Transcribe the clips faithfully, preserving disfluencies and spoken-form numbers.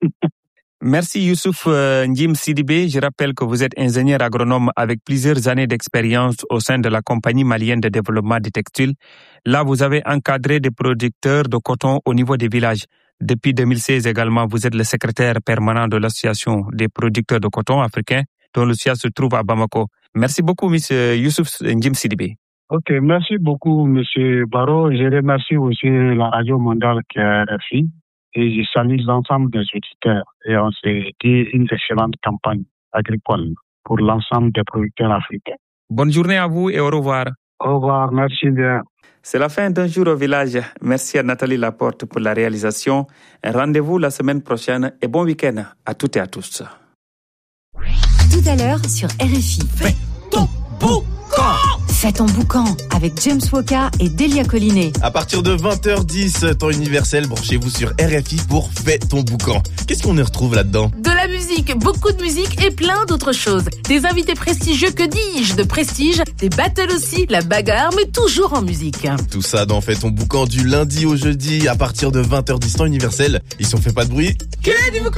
Merci Youssouf euh, Njim Sidibé. Je rappelle que vous êtes ingénieur agronome avec plusieurs années d'expérience au sein de la compagnie malienne de développement des textiles. Là, vous avez encadré des producteurs de coton au niveau des villages. Depuis deux mille seize également, vous êtes le secrétaire permanent de l'association des producteurs de coton africains, dont le siège se trouve à Bamako. Merci beaucoup, monsieur Youssouf Njim Sidibé. Ok, merci beaucoup, monsieur Baro. Je remercie aussi la radio mondiale qui est R F I. Et je salue l'ensemble des auditeurs et on s'est dit une excellente campagne agricole pour l'ensemble des producteurs africains. Bonne journée à vous et au revoir. Au revoir, merci bien. C'est la fin d'un jour au village. Merci à Nathalie Laporte pour la réalisation. Rendez-vous la semaine prochaine et bon week-end à toutes et à tous. À tout à l'heure sur R F I. Fais ton boucan. Fais ton boucan avec James Woka et Delia Collinet. À partir de vingt heures dix, temps universel, branchez-vous sur R F I pour Fais ton boucan. Qu'est-ce qu'on y retrouve là-dedans ? De la musique, beaucoup de musique et plein d'autres choses. Des invités prestigieux, que dis-je, de prestige, des battles aussi, la bagarre, mais toujours en musique. Tout ça dans Fais ton boucan du lundi au jeudi à partir de vingt heures dix, temps universel. Et si on fait pas de bruit, que du boucan !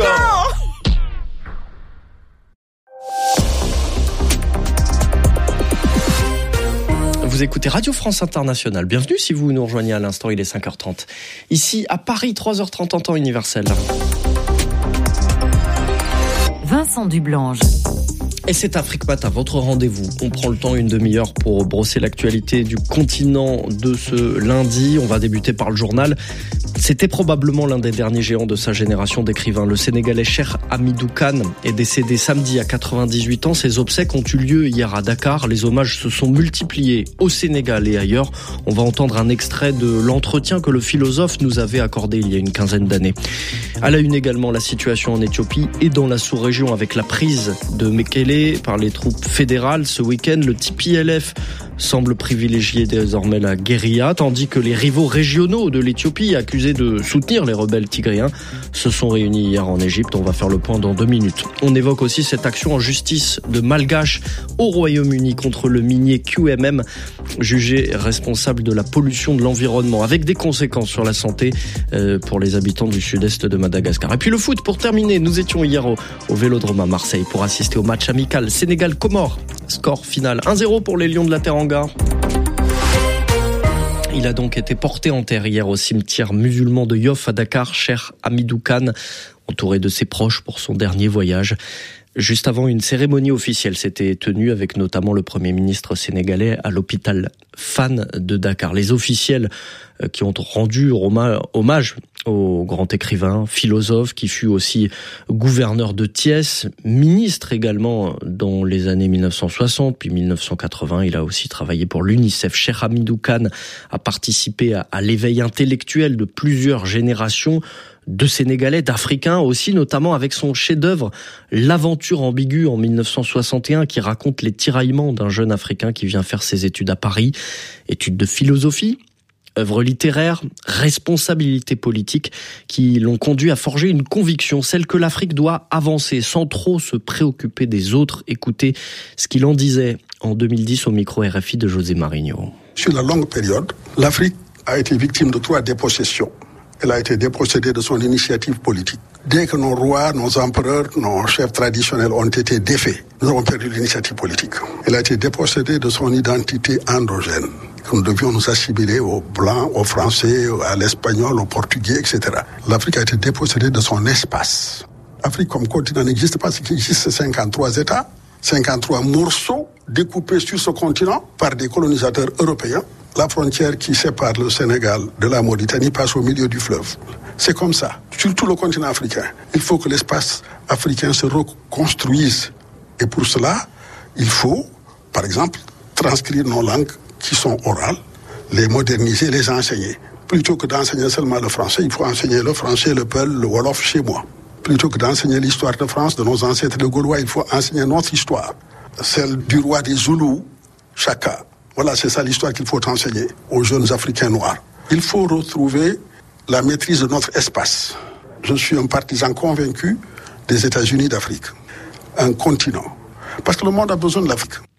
Vous écoutez Radio France Internationale. Bienvenue si vous nous rejoignez à l'instant, il est cinq heures trente. Ici à Paris, trois heures trente en temps universel. Vincent Dublange. Et c'est Afrique Matin, votre rendez-vous. On prend le temps, une demi-heure, pour brosser l'actualité du continent de ce lundi. On va débuter par le journal. C'était probablement l'un des derniers géants de sa génération d'écrivains. Le Sénégalais Cheikh Hamidou Kane est décédé samedi à quatre-vingt-dix-huit ans. Ses obsèques ont eu lieu hier à Dakar. Les hommages se sont multipliés au Sénégal et ailleurs. On va entendre un extrait de l'entretien que le philosophe nous avait accordé il y a une quinzaine d'années. À la une également, la situation en Éthiopie et dans la sous-région avec la prise de Mekele par les troupes fédérales. Ce week-end, le T P L F semble privilégier désormais la guérilla, tandis que les rivaux régionaux de l'Éthiopie, accusés de soutenir les rebelles tigréens, se sont réunis hier en Égypte. On va faire le point dans deux minutes. On évoque aussi cette action en justice de Malgache au Royaume-Uni contre le minier Q M M, jugé responsable de la pollution de l'environnement, avec des conséquences sur la santé euh, pour les habitants du sud-est de Madagascar. Et puis le foot, pour terminer, nous étions hier au, au Vélodrome à Marseille pour assister au match amical Sénégal-Comores. Score final un zéro pour les Lions de la Teranga. Il a donc été porté en terre hier au cimetière musulman de Yoff à Dakar, Cheikh Hamidou Kane, entouré de ses proches pour son dernier voyage. Juste avant, une cérémonie officielle s'était tenue avec notamment le Premier ministre sénégalais à l'hôpital Fann de Dakar. Les officiels qui ont rendu hommage au grand écrivain, philosophe, qui fut aussi gouverneur de Thiès, ministre également dans les années mille neuf cent soixante, puis mille neuf cent quatre-vingts. Il a aussi travaillé pour l'UNICEF. Cheikh Hamidou Kane a participé à, à l'éveil intellectuel de plusieurs générations de Sénégalais, d'Africains aussi, notamment avec son chef-d'œuvre L'aventure ambiguë en mille neuf cent soixante et un, qui raconte les tiraillements d'un jeune Africain qui vient faire ses études à Paris, études de philosophie, œuvre littéraire, responsabilité politique, qui l'ont conduit à forger une conviction, celle que l'Afrique doit avancer sans trop se préoccuper des autres. Écoutez ce qu'il en disait en deux mille dix au micro R F I de José Marigno. Sur la longue période, l'Afrique a été victime de trois dépossessions. Elle a été dépossédée de son initiative politique. Dès que nos rois, nos empereurs, nos chefs traditionnels ont été défaits, nous avons perdu l'initiative politique. Elle a été dépossédée de son identité endogène. Nous devions nous assimiler aux Blancs, aux Français, à l'Espagnol, aux Portugais, et cetera. L'Afrique a été dépossédée de son espace. L'Afrique comme continent n'existe pas, il existe cinquante-trois États, cinquante-trois morceaux découpés sur ce continent par des colonisateurs européens. La frontière qui sépare le Sénégal de la Mauritanie passe au milieu du fleuve. C'est comme ça, sur tout le continent africain. Il faut que l'espace africain se reconstruise. Et pour cela, il faut, par exemple, transcrire nos langues qui sont orales, les moderniser, les enseigner. Plutôt que d'enseigner seulement le français, il faut enseigner le français, le peul, le wolof chez moi. Plutôt que d'enseigner l'histoire de France, de nos ancêtres de Gaulois, il faut enseigner notre histoire. Celle du roi des Zoulous, Chaka. Voilà, c'est ça l'histoire qu'il faut enseigner aux jeunes Africains noirs. Il faut retrouver la maîtrise de notre espace. Je suis un partisan convaincu des États-Unis d'Afrique, un continent. Parce que le monde a besoin de l'Afrique.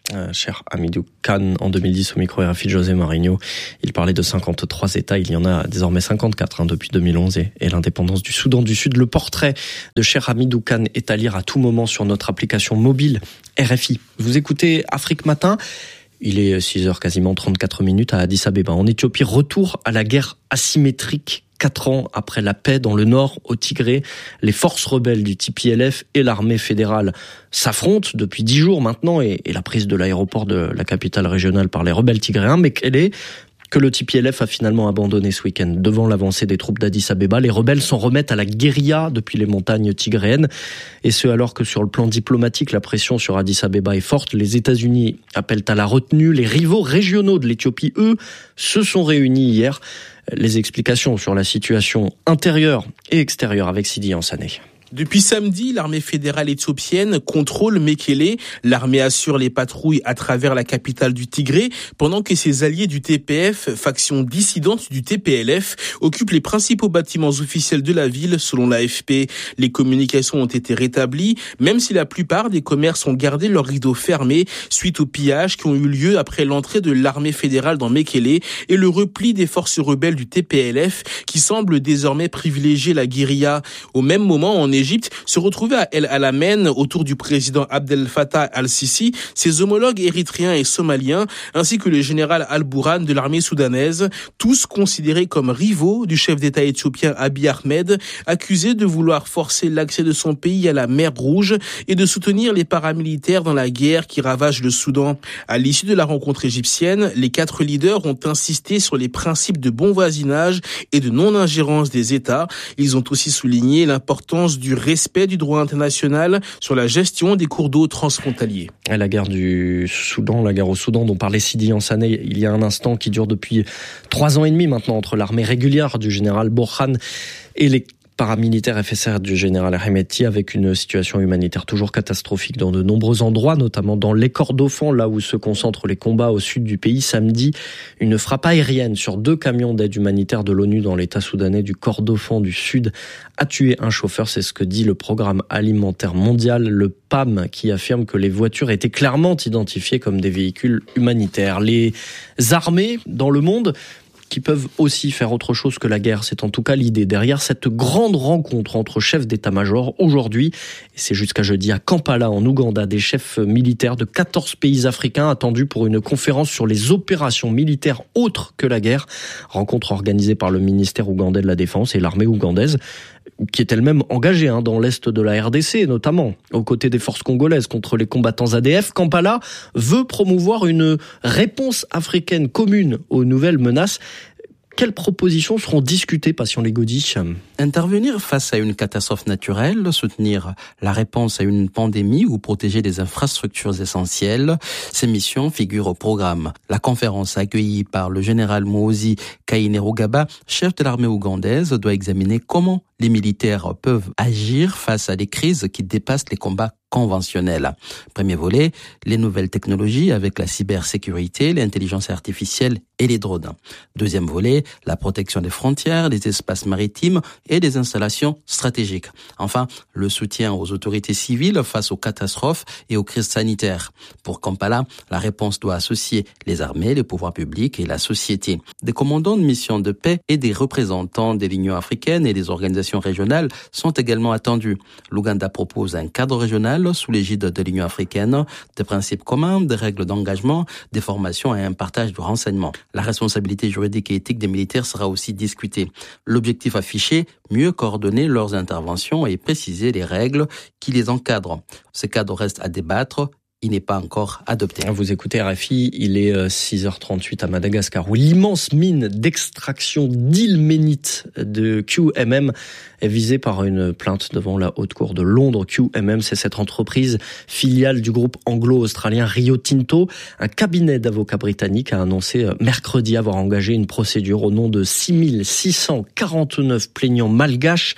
Euh, cher Hamidou Khan, en deux mille dix au micro R F I de José Mourinho, il parlait de cinquante-trois États, il y en a désormais cinquante-quatre hein, depuis deux mille onze et, et l'indépendance du Soudan du Sud. Le portrait de cher Hamidou Khan est à lire à tout moment sur notre application mobile R F I. Vous écoutez Afrique Matin, il est six heures quasiment trente-quatre minutes à Addis Abeba en Éthiopie. Retour à la guerre asymétrique. Quatre ans après la paix dans le nord, au Tigré, les forces rebelles du T P L F et l'armée fédérale s'affrontent depuis dix jours maintenant et, et la prise de l'aéroport de la capitale régionale par les rebelles tigréens. Mais quelle est que le T P L F a finalement abandonné ce week-end. Devant l'avancée des troupes d'Addis Abeba, les rebelles s'en remettent à la guérilla depuis les montagnes tigréennes. Et ce, alors que sur le plan diplomatique, la pression sur Addis Abeba est forte. Les États-Unis appellent à la retenue. Les rivaux régionaux de l'Éthiopie, eux, se sont réunis hier. Les explications sur la situation intérieure et extérieure avec Sidi Ansané. Depuis samedi, l'armée fédérale éthiopienne contrôle Mekele. L'armée assure les patrouilles à travers la capitale du Tigré, pendant que ses alliés du T P F, faction dissidente du T P L F, occupent les principaux bâtiments officiels de la ville, selon l'A F P. Les communications ont été rétablies, même si la plupart des commerces ont gardé leurs rideaux fermés suite aux pillages qui ont eu lieu après l'entrée de l'armée fédérale dans Mekele et le repli des forces rebelles du T P L F qui semblent désormais privilégier la guérilla. Au même moment, en Égypte, se retrouver à El Alamein autour du président Abdel Fattah al-Sisi, ses homologues érythréens et somaliens, ainsi que le général al-Bourhan de l'armée soudanaise, tous considérés comme rivaux du chef d'État éthiopien Abiy Ahmed, accusé de vouloir forcer l'accès de son pays à la mer Rouge et de soutenir les paramilitaires dans la guerre qui ravage le Soudan. À l'issue de la rencontre égyptienne, les quatre leaders ont insisté sur les principes de bon voisinage et de non-ingérence des États. Ils ont aussi souligné l'importance du du respect du droit international sur la gestion des cours d'eau transfrontaliers. La guerre du Soudan, la guerre au Soudan dont parlait Sidi Ansané il y a un instant, qui dure depuis trois ans et demi maintenant entre l'armée régulière du général Borhan et les paramilitaires F S R du général Hemeti, avec une situation humanitaire toujours catastrophique dans de nombreux endroits, notamment dans les Kordofans, là où se concentrent les combats au sud du pays. Samedi, une frappe aérienne sur deux camions d'aide humanitaire de l'ONU dans l'état soudanais du Kordofan du Sud a tué un chauffeur. C'est ce que dit le programme alimentaire mondial, le P A M, qui affirme que les voitures étaient clairement identifiées comme des véhicules humanitaires. Les armées dans le monde qui peuvent aussi faire autre chose que la guerre. C'est en tout cas l'idée derrière cette grande rencontre entre chefs d'état-major aujourd'hui. Et c'est jusqu'à jeudi à Kampala, en Ouganda, des chefs militaires de quatorze pays africains attendus pour une conférence sur les opérations militaires autres que la guerre. Rencontre organisée par le ministère ougandais de la Défense et l'armée ougandaise, qui est elle-même engagée hein, dans l'est de la R D C, notamment aux côtés des forces congolaises contre les combattants A D F. Kampala veut promouvoir une réponse africaine commune aux nouvelles menaces. Quelles propositions seront discutées, Patient Légaudy ? Intervenir face à une catastrophe naturelle, soutenir la réponse à une pandémie ou protéger des infrastructures essentielles, ces missions figurent au programme. La conférence accueillie par le général Muhoozi Kainerugaba, chef de l'armée ougandaise, doit examiner comment les militaires peuvent agir face à des crises qui dépassent les combats conventionnels. Premier volet, les nouvelles technologies avec la cybersécurité, l'intelligence artificielle et les drones. Deuxième volet, la protection des frontières, des espaces maritimes et des installations stratégiques. Enfin, le soutien aux autorités civiles face aux catastrophes et aux crises sanitaires. Pour Kampala, la réponse doit associer les armées, les pouvoirs publics et la société. Des commandants de missions de paix et des représentants de l'Union africaine et des organisations régionales sont également attendus. L'Ouganda propose un cadre régional sous l'égide de l'Union africaine, des principes communs, des règles d'engagement, des formations et un partage de renseignements. La responsabilité juridique et éthique des militaires sera aussi discutée. L'objectif affiché, mieux coordonner leurs interventions et préciser les règles qui les encadrent. Ce cadre reste à débattre. Il n'est pas encore adopté. Vous écoutez R F I, il est six heures trente-huit à Madagascar, où l'immense mine d'extraction d'ilménite de Q M M est visée par une plainte devant la Haute Cour de Londres. Q M M, c'est cette entreprise filiale du groupe anglo-australien Rio Tinto. Un cabinet d'avocats britanniques a annoncé mercredi avoir engagé une procédure au nom de six mille six cent quarante-neuf plaignants malgaches,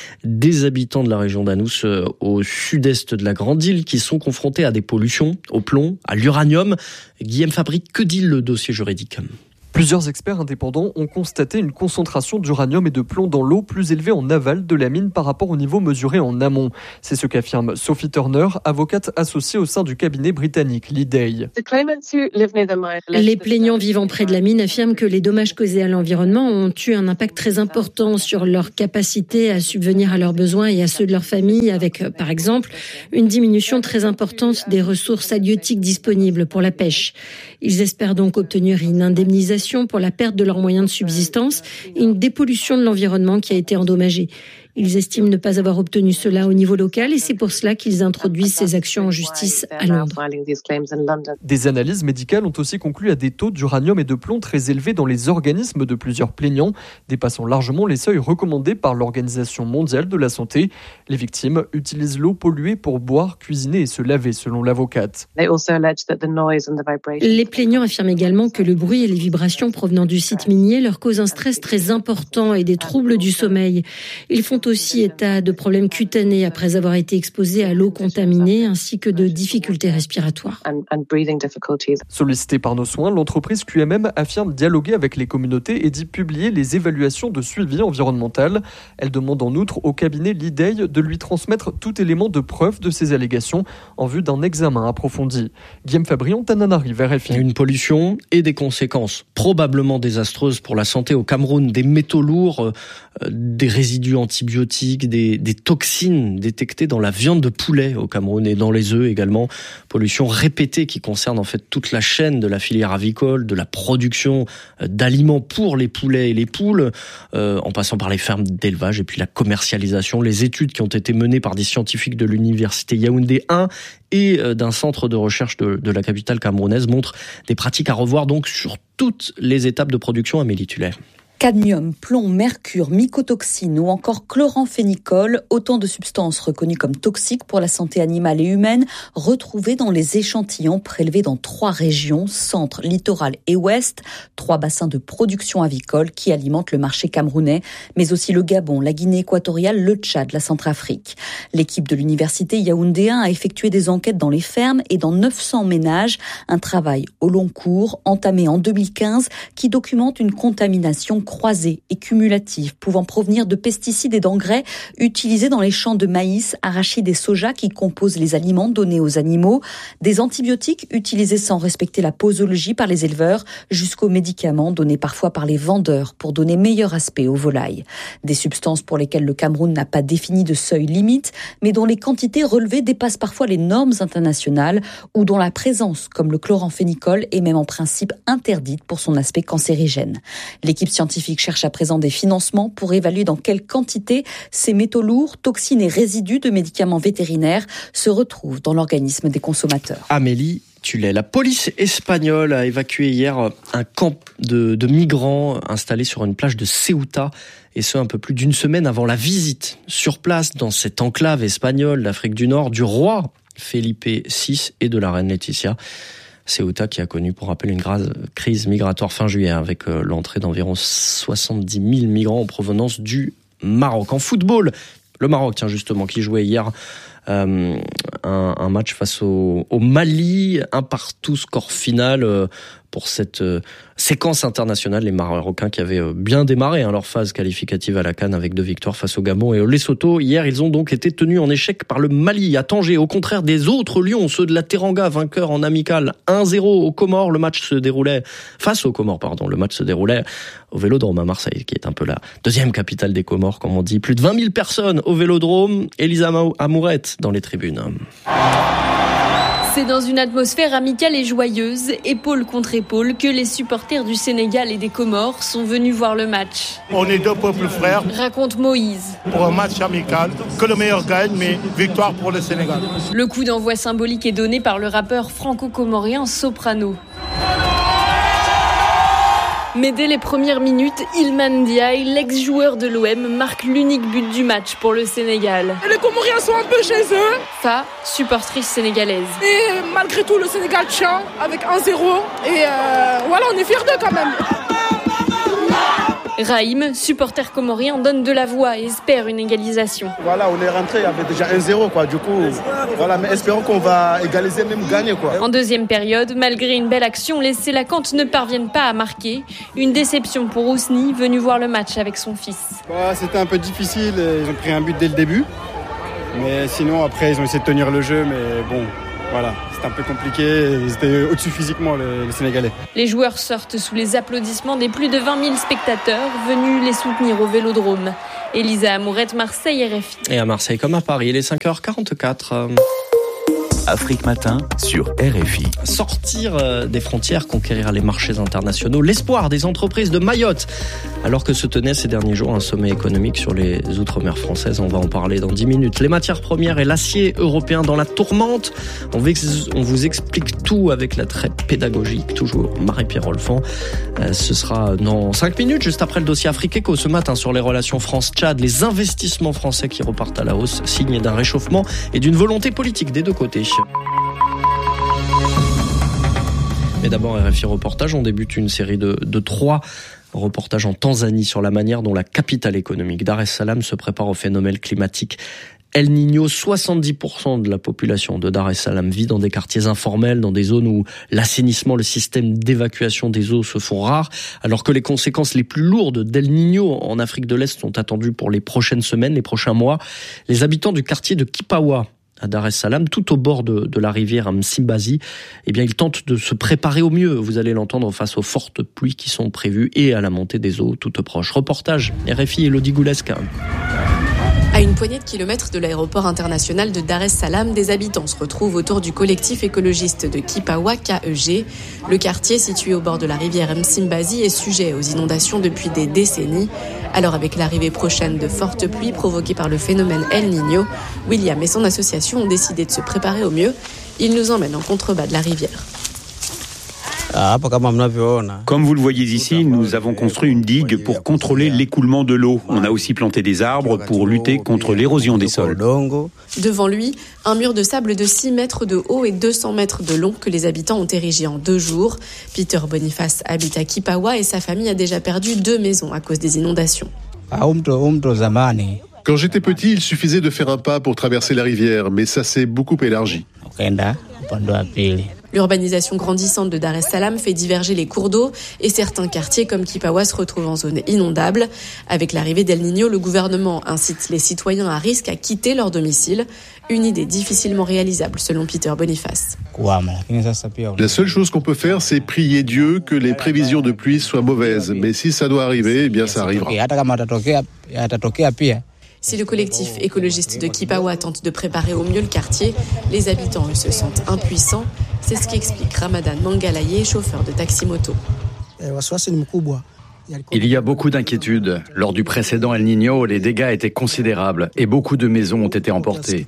des habitants de la région d'Anous au sud-est de la Grande Île, qui sont confrontés à des pollutions au plomb, à l'uranium. Guillaume Fabry, que dit le dossier juridique ? Plusieurs experts indépendants ont constaté une concentration d'uranium et de plomb dans l'eau plus élevée en aval de la mine par rapport au niveau mesuré en amont. C'est ce qu'affirme Sophie Turner, avocate associée au sein du cabinet britannique L I D E I. Les plaignants vivant près de la mine affirment que les dommages causés à l'environnement ont eu un impact très important sur leur capacité à subvenir à leurs besoins et à ceux de leur famille, avec, par exemple, une diminution très importante des ressources halieutiques disponibles pour la pêche. Ils espèrent donc obtenir une indemnisation pour la perte de leurs moyens de subsistance et une dépollution de l'environnement qui a été endommagée. Ils estiment ne pas avoir obtenu cela au niveau local et c'est pour cela qu'ils introduisent ces actions en justice à Londres. Des analyses médicales ont aussi conclu à des taux d'uranium et de plomb très élevés dans les organismes de plusieurs plaignants, dépassant largement les seuils recommandés par l'Organisation mondiale de la santé. Les victimes utilisent l'eau polluée pour boire, cuisiner et se laver, selon l'avocate. Les plaignants affirment également que le bruit et les vibrations provenant du site minier leur causent un stress très important et des troubles du sommeil. Ils font aussi état de problèmes cutanés après avoir été exposés à l'eau contaminée ainsi que de difficultés respiratoires. Sollicitée par nos soins, l'entreprise Q M M affirme dialoguer avec les communautés et dit publier les évaluations de suivi environnemental. Elle demande en outre au cabinet L I D E I de lui transmettre tout élément de preuve de ces allégations en vue d'un examen approfondi. Guillaume Fabrion, Tananarive, R F I. Une pollution et des conséquences probablement désastreuses pour la santé au Cameroun. Des métaux lourds, euh, des résidus antibiotiques, Des, des toxines détectées dans la viande de poulet au Cameroun et dans les œufs également. Pollution répétée qui concerne en fait toute la chaîne de la filière avicole, de la production d'aliments pour les poulets et les poules, euh, en passant par les fermes d'élevage et puis la commercialisation. Les études qui ont été menées par des scientifiques de l'université Yaoundé un et d'un centre de recherche de, de la capitale camerounaise montrent des pratiques à revoir donc sur toutes les étapes de production. Amélie Tuller. Cadmium, plomb, mercure, mycotoxines ou encore chloramphénicol, autant de substances reconnues comme toxiques pour la santé animale et humaine, retrouvées dans les échantillons prélevés dans trois régions, centre, littoral et ouest, trois bassins de production avicole qui alimentent le marché camerounais, mais aussi le Gabon, la Guinée équatoriale, le Tchad, la Centrafrique. L'équipe de l'université Yaoundé un a effectué des enquêtes dans les fermes et dans neuf cents ménages, un travail au long cours entamé en deux mille quinze qui documente une contamination croisée et cumulative pouvant provenir de pesticides et d'engrais utilisés dans les champs de maïs, arachides et soja qui composent les aliments donnés aux animaux, des antibiotiques utilisés sans respecter la posologie par les éleveurs, jusqu'aux médicaments donnés parfois par les vendeurs pour donner meilleur aspect aux volailles. Des substances pour lesquelles le Cameroun n'a pas défini de seuil limite, mais dont les quantités relevées dépassent parfois les normes internationales ou dont la présence, comme le chloramphénicol, est même en principe interdite pour son aspect cancérigène. L'équipe scientifique cherche à présent des financements pour évaluer dans quelle quantité ces métaux lourds, toxines et résidus de médicaments vétérinaires se retrouvent dans l'organisme des consommateurs. Amélie Tulet. La police espagnole a évacué hier un camp de, de migrants installé sur une plage de Ceuta, et ce un peu plus d'une semaine avant la visite sur place dans cette enclave espagnole d'Afrique du Nord du roi Felipe six et de la reine Laetitia. Ceuta qui a connu, pour rappel, une grave crise migratoire fin juillet avec l'entrée d'environ soixante-dix mille migrants en provenance du Maroc. En football, le Maroc, tiens justement, qui jouait hier euh, un, un match face au, au Mali, un partout score final euh, pour cette euh, séquence internationale. Les Marocains qui avaient euh, bien démarré hein, leur phase qualificative à la CAN avec deux victoires face au Gabon et au Lesotho. Hier, ils ont donc été tenus en échec par le Mali à Tanger. Au contraire des autres Lions, ceux de la Teranga, vainqueurs en amical un zéro aux Comores. Le match se déroulait face aux Comores, pardon. Le match se déroulait au Vélodrome à Marseille, qui est un peu la deuxième capitale des Comores, comme on dit. Plus de vingt mille personnes au Vélodrome. Elisa Amourette dans les tribunes. C'est dans une atmosphère amicale et joyeuse, épaule contre épaule, que les supporters du Sénégal et des Comores sont venus voir le match. On est deux peuples frères. Raconte Moïse. Pour un match amical, que le meilleur gagne, mais victoire pour le Sénégal. Le coup d'envoi symbolique est donné par le rappeur franco-comorien Soprano. Mais dès les premières minutes, Ilman Ndiaye, l'ex-joueur de l'O M, marque l'unique but du match pour le Sénégal. Les Comoriens sont un peu chez eux. Fa, supportrice sénégalaise. Et malgré tout, le Sénégal tient avec un zéro. Et euh, voilà, on est fiers d'eux quand même. Raïm, supporter comorien, donne de la voix et espère une égalisation. Voilà, on est rentré, il y avait déjà un zéro, quoi. Du coup, voilà, mais espérons qu'on va égaliser, même gagner, quoi. En deuxième période, malgré une belle action, les Sélacantes ne parviennent pas à marquer. Une déception pour Ousni, venu voir le match avec son fils. Bah, c'était un peu difficile, ils ont pris un but dès le début. Mais sinon, après, ils ont essayé de tenir le jeu, mais bon, voilà, c'était un peu compliqué. Ils étaient au-dessus physiquement, les, les Sénégalais. Les joueurs sortent sous les applaudissements des plus de vingt mille spectateurs venus les soutenir au Vélodrome. Elisa Amourette, Marseille, R F I. Et à Marseille comme à Paris, il est cinq heures quarante-quatre. Afrique Matin sur R F I. Sortir des frontières, conquérir les marchés internationaux, l'espoir des entreprises de Mayotte. Alors que se tenait ces derniers jours un sommet économique sur les outre-mer françaises, on va en parler dans dix minutes. Les matières premières et l'acier européen dans la tourmente. On vous explique tout avec la très pédagogique, toujours Marie-Pierre Olfan. Ce sera dans cinq minutes, juste après le dossier Afrique Éco ce matin sur les relations France-Tchad, les investissements français qui repartent à la hausse, signe d'un réchauffement et d'une volonté politique des deux côtés. Mais d'abord, R F I Reportage, on débute une série de, de trois reportages en Tanzanie sur la manière dont la capitale économique Dar es Salaam se prépare au phénomène climatique El Niño. soixante-dix pour cent de la population de Dar es Salaam vit dans des quartiers informels, dans des zones où l'assainissement, le système d'évacuation des eaux se font rares, alors que les conséquences les plus lourdes d'El Niño en Afrique de l'Est sont attendues pour les prochaines semaines, les prochains mois. Les habitants du quartier de Kipawa, à Dar es Salaam, tout au bord de, de la rivière Msimbazi, eh bien, ils tentent de se préparer au mieux. Vous allez l'entendre face aux fortes pluies qui sont prévues et à la montée des eaux toutes proches. Reportage R F I, Elodie Goulesca. À une poignée de kilomètres de l'aéroport international de Dar es Salaam, des habitants se retrouvent autour du collectif écologiste de Kipawa, K E G. Le quartier, situé au bord de la rivière Msimbazi, est sujet aux inondations depuis des décennies. Alors, avec l'arrivée prochaine de fortes pluies provoquées par le phénomène El Niño, William et son association ont décidé de se préparer au mieux. Ils nous emmènent en contrebas de la rivière. Comme vous le voyez ici, nous avons construit une digue pour contrôler l'écoulement de l'eau. On a aussi planté des arbres pour lutter contre l'érosion des sols. Devant lui, un mur de sable de six mètres de haut et deux cents mètres de long que les habitants ont érigé en deux jours. Peter Boniface habite à Kipawa et sa famille a déjà perdu deux maisons à cause des inondations. Quand j'étais petit, il suffisait de faire un pas pour traverser la rivière, mais ça s'est beaucoup élargi. L'urbanisation grandissante de Dar es Salaam fait diverger les cours d'eau et certains quartiers comme Kipawa se retrouvent en zone inondable. Avec l'arrivée d'El Niño, le gouvernement incite les citoyens à risque à quitter leur domicile. Une idée difficilement réalisable selon Peter Boniface. La seule chose qu'on peut faire, c'est prier Dieu que les prévisions de pluie soient mauvaises. Mais si ça doit arriver, eh bien ça arrivera. Si le collectif écologiste de Kipawa tente de préparer au mieux le quartier, les habitants, eux, se sentent impuissants. C'est ce qu'explique Ramadan Mangalaye, chauffeur de taxi-moto. Il y a beaucoup d'inquiétudes. Lors du précédent El Niño, les dégâts étaient considérables et beaucoup de maisons ont été emportées.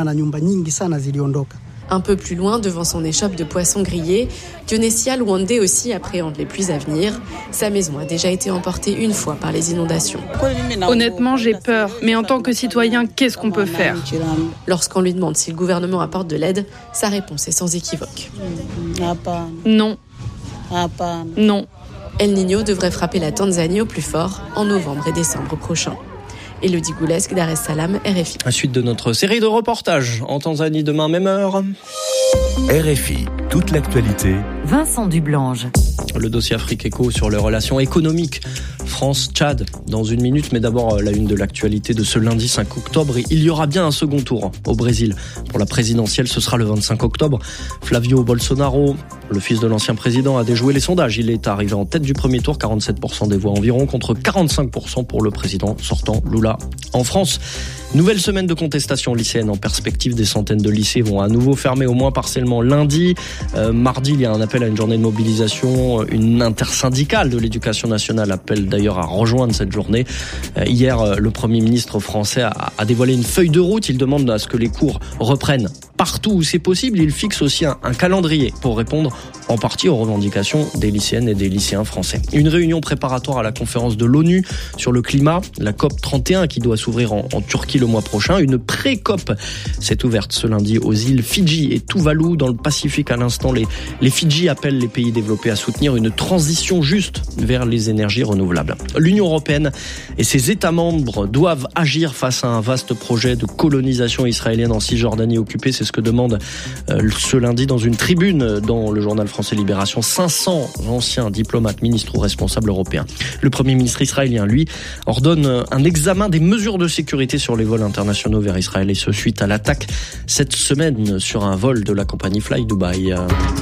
Un peu plus loin, devant son échoppe de poissons grillés, Dionesia Luande aussi appréhende les pluies à venir. Sa maison a déjà été emportée une fois par les inondations. Honnêtement, j'ai peur. Mais en tant que citoyen, qu'est-ce qu'on peut faire ? Lorsqu'on lui demande si le gouvernement apporte de l'aide, sa réponse est sans équivoque. Non. Non. El Niño devrait frapper la Tanzanie au plus fort en novembre et décembre prochains. Elodie Goulesque, Dar es Salaam, R F I. La suite de notre série de reportages en Tanzanie demain, même heure. R F I, toute l'actualité. Vincent Dublange. Le dossier Afrique Éco sur les relations économiques France-Tchad dans une minute, mais d'abord la une de l'actualité de ce lundi cinq octobre. Il y aura bien un second tour au Brésil pour la présidentielle, ce sera le vingt-cinq octobre. Flavio Bolsonaro, le fils de l'ancien président, a déjoué les sondages. Il est arrivé en tête du premier tour, quarante-sept pour cent des voix environ, contre quarante-cinq pour cent pour le président sortant Lula. En France, nouvelle semaine de contestation lycéenne en perspective. Des centaines de lycées vont à nouveau fermer, au moins partiellement, lundi. Euh, mardi, il y a un appel à une journée de mobilisation. Une intersyndicale de l'éducation nationale appelle d'ailleurs à rejoindre cette journée. Euh, hier, le Premier ministre français a, a dévoilé une feuille de route. Il demande à ce que les cours reprennent partout où c'est possible. Il fixe aussi un, un calendrier pour répondre en partie aux revendications des lycéennes et des lycéens français. Une réunion préparatoire à la conférence de l'ONU sur le climat, la COP trente et un qui doit s'ouvrir en, en Turquie le mois prochain. Une pré-COP s'est ouverte ce lundi aux îles Fidji et Tuvalu dans le Pacifique. À l'instant, les, les Fidji appellent les pays développés à soutenir une transition juste vers les énergies renouvelables. L'Union européenne et ses États membres doivent agir face à un vaste projet de colonisation israélienne en Cisjordanie occupée. C'est ce que demande euh, ce lundi dans une tribune dans le journal français Libération cinq cents anciens diplomates, ministres ou responsables européens. Le Premier ministre israélien, lui, ordonne un examen des mesures de sécurité sur les vols internationaux vers Israël et ce suite à l'attaque cette semaine sur un vol de la compagnie Fly Dubai.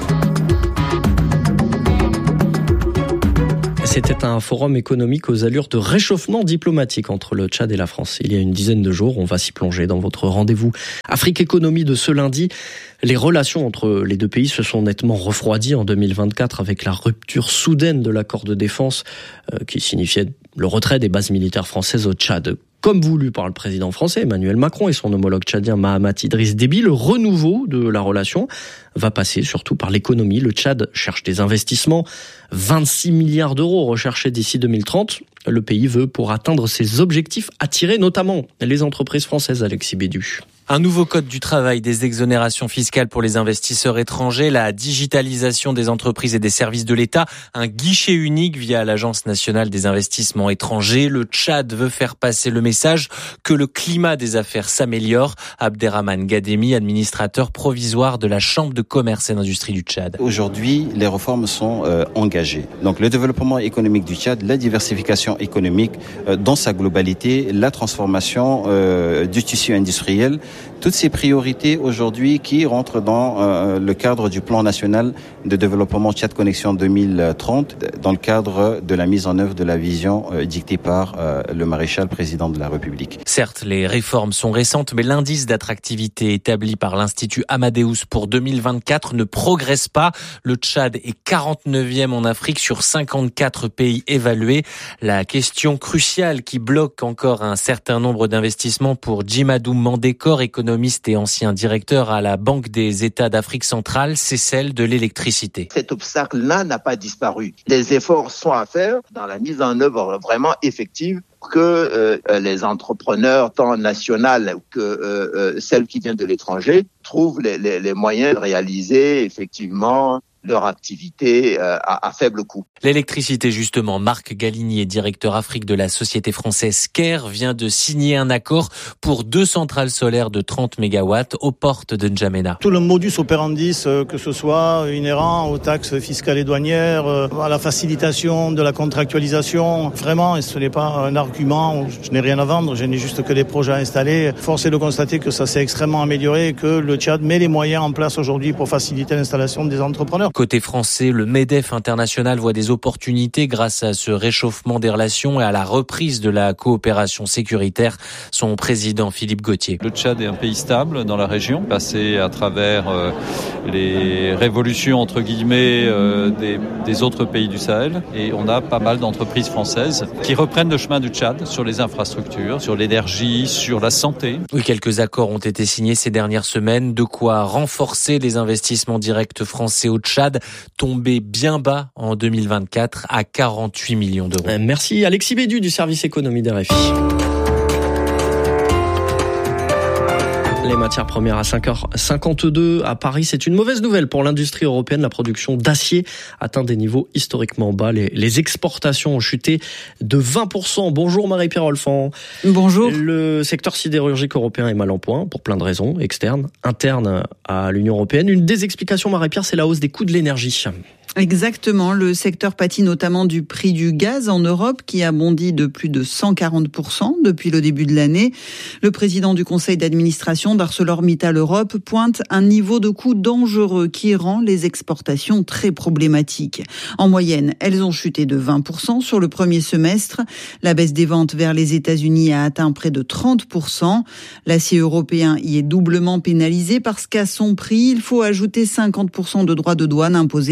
C'était un forum économique aux allures de réchauffement diplomatique entre le Tchad et la France. Il y a une dizaine de jours, on va s'y plonger dans votre rendez-vous Afrique Économie de ce lundi. Les relations entre les deux pays se sont nettement refroidies en deux mille vingt-quatre avec la rupture soudaine de l'accord de défense euh, qui signifiait le retrait des bases militaires françaises au Tchad. Comme voulu par le président français Emmanuel Macron et son homologue tchadien Mahamat Idriss Déby, le renouveau de la relation va passer surtout par l'économie. Le Tchad cherche des investissements, vingt-six milliards d'euros recherchés d'ici deux mille trente. Le pays veut, pour atteindre ses objectifs, attirer notamment les entreprises françaises. Alexis Bédu. Un nouveau code du travail, des exonérations fiscales pour les investisseurs étrangers, la digitalisation des entreprises et des services de l'État, un guichet unique via l'Agence nationale des investissements étrangers. Le Tchad veut faire passer le message que le climat des affaires s'améliore. Abderrahmane Gademi, administrateur provisoire de la Chambre de commerce et d'industrie du Tchad. Aujourd'hui, les réformes sont euh, engagées. Donc le développement économique du Tchad, la diversification économique euh, dans sa globalité, la transformation euh, du tissu industriel, toutes ces priorités aujourd'hui qui rentrent dans euh, le cadre du plan national de développement Tchad Connexion deux mille trente, dans le cadre de la mise en œuvre de la vision euh, dictée par euh, le maréchal président de la République. Certes, les réformes sont récentes, mais l'indice d'attractivité établi par l'Institut Amadeus pour deux mille vingt-quatre ne progresse pas. Le Tchad est quarante-neuvième en Afrique sur cinquante-quatre pays évalués. La question cruciale qui bloque encore un certain nombre d'investissements pour Djimadou Mandekor, économiste et ancien directeur à la Banque des États d'Afrique centrale, c'est celle de l'électricité. Cet obstacle-là n'a pas disparu. Des efforts sont à faire dans la mise en œuvre vraiment effective que euh, les entrepreneurs, tant nationaux que euh, euh, celles qui viennent de l'étranger, trouvent les, les, les moyens de réaliser effectivement leur activité euh, à, à faible coût. L'électricité, justement, Marc Galigny, directeur Afrique de la société française Sker, vient de signer un accord pour deux centrales solaires de trente mégawatts aux portes de N'Djamena. Tout le modus operandi, que ce soit inhérent aux taxes fiscales et douanières, à la facilitation de la contractualisation, vraiment, ce n'est pas un argument, je n'ai rien à vendre, je n'ai juste que des projets à installer. Force est de constater que ça s'est extrêmement amélioré et que le Tchad met les moyens en place aujourd'hui pour faciliter l'installation des entrepreneurs. Côté français, le MEDEF international voit des opportunités grâce à ce réchauffement des relations et à la reprise de la coopération sécuritaire. Son président Philippe Gauthier. Le Tchad est un pays stable dans la région, passé à travers euh, les révolutions entre guillemets euh, des, des autres pays du Sahel, et on a pas mal d'entreprises françaises qui reprennent le chemin du Tchad sur les infrastructures, sur l'énergie, sur la santé. Oui, quelques accords ont été signés ces dernières semaines, de quoi renforcer les investissements directs français au Tchad, tombé bien bas en deux mille vingt-quatre à quarante-huit millions d'euros. Merci Alexis Bédu du service économie d'R F I. Les matières premières à cinq heures cinquante-deux à Paris, c'est une mauvaise nouvelle pour l'industrie européenne. La production d'acier atteint des niveaux historiquement bas. Les, les exportations ont chuté de vingt pour cent. Bonjour Marie-Pierre Olfan. Bonjour. Le secteur sidérurgique européen est mal en point pour plein de raisons externes, internes à l'Union européenne. Une des explications, Marie-Pierre, c'est la hausse des coûts de l'énergie. Exactement. Le secteur pâtit notamment du prix du gaz en Europe qui a bondi de plus de cent quarante pour cent depuis le début de l'année. Le président du conseil d'administration d'ArcelorMittal Europe pointe un niveau de coût dangereux qui rend les exportations très problématiques. En moyenne, elles ont chuté de vingt pour cent sur le premier semestre. La baisse des ventes vers les États-Unis a atteint près de trente pour cent. L'acier européen y est doublement pénalisé parce qu'à son prix, il faut ajouter cinquante pour cent de droits de douane imposés par l'administration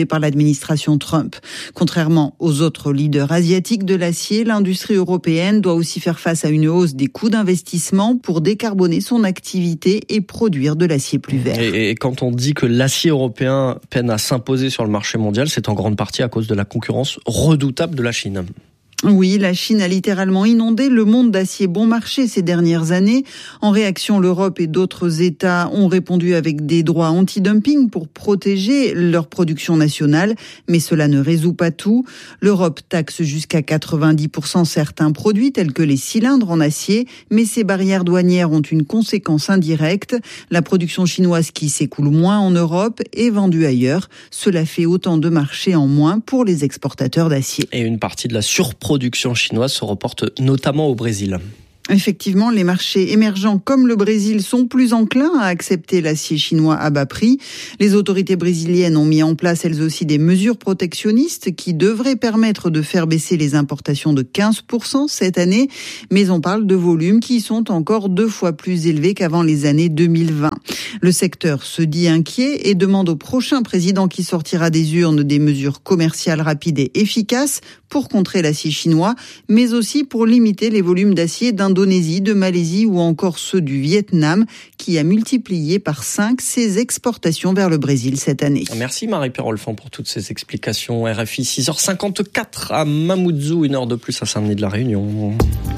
l'administration Trump. Contrairement aux autres leaders asiatiques de l'acier, l'industrie européenne doit aussi faire face à une hausse des coûts d'investissement pour décarboner son activité et produire de l'acier plus vert. Et, et quand on dit que l'acier européen peine à s'imposer sur le marché mondial, c'est en grande partie à cause de la concurrence redoutable de la Chine. Oui, la Chine a littéralement inondé le monde d'acier bon marché ces dernières années. En réaction, l'Europe et d'autres États ont répondu avec des droits anti-dumping pour protéger leur production nationale. Mais cela ne résout pas tout. L'Europe taxe jusqu'à quatre-vingt-dix pour cent certains produits tels que les cylindres en acier. Mais ces barrières douanières ont une conséquence indirecte. La production chinoise qui s'écoule moins en Europe est vendue ailleurs. Cela fait autant de marchés en moins pour les exportateurs d'acier. Et une partie de la surproduction production chinoise se reporte notamment au Brésil. Effectivement, les marchés émergents comme le Brésil sont plus enclins à accepter l'acier chinois à bas prix. Les autorités brésiliennes ont mis en place elles aussi des mesures protectionnistes qui devraient permettre de faire baisser les importations de quinze pour cent cette année. Mais on parle de volumes qui sont encore deux fois plus élevés qu'avant les années deux mille vingt. Le secteur se dit inquiet et demande au prochain président qui sortira des urnes des mesures commerciales rapides et efficaces pour contrer l'acier chinois, mais aussi pour limiter les volumes d'acier d'Indonésie, de Malaisie ou encore ceux du Vietnam, qui a multiplié par cinq ses exportations vers le Brésil cette année. Merci Marie-Pierre Olfan pour toutes ces explications. R F I six heures cinquante-quatre à Mamoudzou, une heure de plus à Saint-Denis de la Réunion.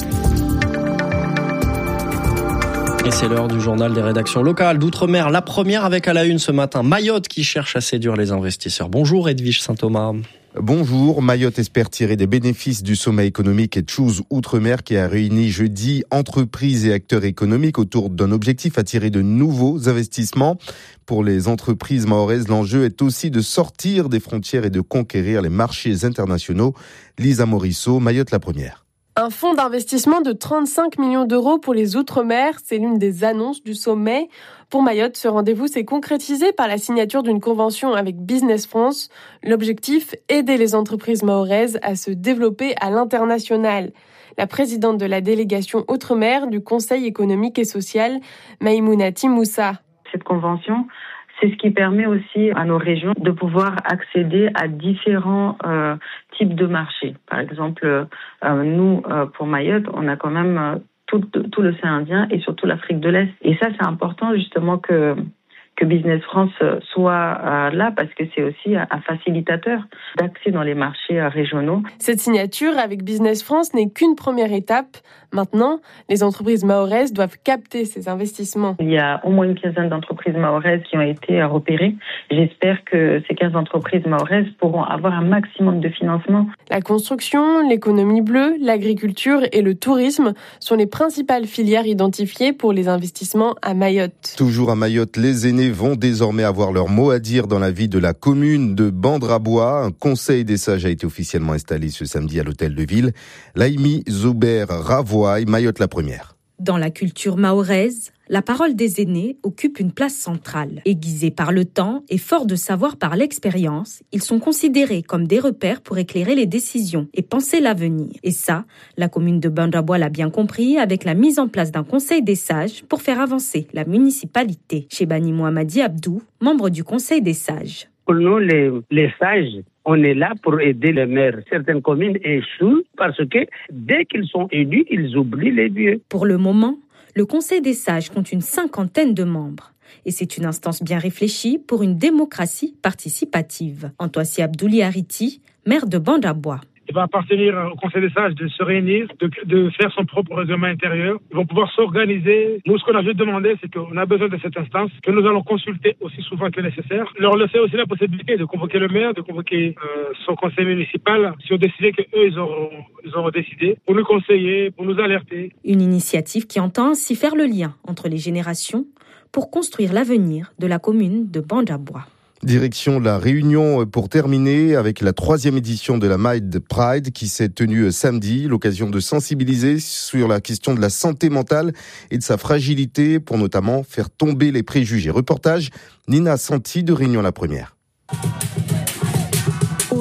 Et c'est l'heure du journal des rédactions locales d'Outre-mer. La première avec à la une ce matin, Mayotte qui cherche à séduire les investisseurs. Bonjour Edwige Saint-Thomas. Bonjour, Mayotte espère tirer des bénéfices du sommet économique et Choose Outre-mer qui a réuni jeudi entreprises et acteurs économiques autour d'un objectif: attirer de nouveaux investissements. Pour les entreprises mahoraises, l'enjeu est aussi de sortir des frontières et de conquérir les marchés internationaux. Lisa Morisseau, Mayotte la première. Un fonds d'investissement de trente-cinq millions d'euros pour les Outre-mer, c'est l'une des annonces du sommet. Pour Mayotte, ce rendez-vous s'est concrétisé par la signature d'une convention avec Business France. L'objectif, aider les entreprises mahoraises à se développer à l'international. La présidente de la délégation Outre-mer du Conseil économique et social, Maïmouna Timoussa. Cette convention, c'est ce qui permet aussi à nos régions de pouvoir accéder à différents euh, types de marchés. Par exemple, euh, nous, euh, pour Mayotte, on a quand même euh, tout, tout l'océan Indien et surtout l'Afrique de l'Est. Et ça, c'est important justement que, que Business France soit euh, là parce que c'est aussi un facilitateur d'accès dans les marchés euh, régionaux. Cette signature avec Business France n'est qu'une première étape. Maintenant, les entreprises mahoraises doivent capter ces investissements. Il y a au moins une quinzaine d'entreprises mahoraises qui ont été repérées. J'espère que ces quinze entreprises mahoraises pourront avoir un maximum de financement. La construction, l'économie bleue, l'agriculture et le tourisme sont les principales filières identifiées pour les investissements à Mayotte. Toujours à Mayotte, les aînés vont désormais avoir leur mot à dire dans la vie de la commune de Bandrabois. Un conseil des sages a été officiellement installé ce samedi à l'hôtel de ville. Laïmi Zoubert Ravoie, Mayotte la première. Dans la culture mahoraise, la parole des aînés occupe une place centrale. Aiguisés par le temps et forts de savoir par l'expérience, ils sont considérés comme des repères pour éclairer les décisions et penser l'avenir. Et ça, la commune de Bandrabois l'a bien compris avec la mise en place d'un conseil des sages pour faire avancer la municipalité. Chez Bani Mohamadi Abdou, membre du conseil des sages. Pour nous, les, les sages, on est là pour aider les maires. Certaines communes échouent parce que dès qu'ils sont élus, ils oublient les vieux. Pour le moment, le Conseil des sages compte une cinquantaine de membres. Et c'est une instance bien réfléchie pour une démocratie participative. Antoissi Abdouli Ariti, maire de Bandrabois. Il va appartenir au Conseil des sages de se réunir, de, de faire son propre règlement intérieur. Ils vont pouvoir s'organiser. Nous, ce qu'on a juste demandé, c'est qu'on a besoin de cette instance, que nous allons consulter aussi souvent que nécessaire. Leur laisser aussi la possibilité de convoquer le maire, de convoquer euh, son conseil municipal, si on décidait qu'eux, ils auront, ils auront décidé, pour nous conseiller, pour nous alerter. Une initiative qui entend ainsi faire le lien entre les générations pour construire l'avenir de la commune de Bandrabois. Direction la Réunion pour terminer avec la troisième édition de la Mind Pride qui s'est tenue samedi. L'occasion de sensibiliser sur la question de la santé mentale et de sa fragilité pour notamment faire tomber les préjugés. Reportage Nina Santi de Réunion la première. Au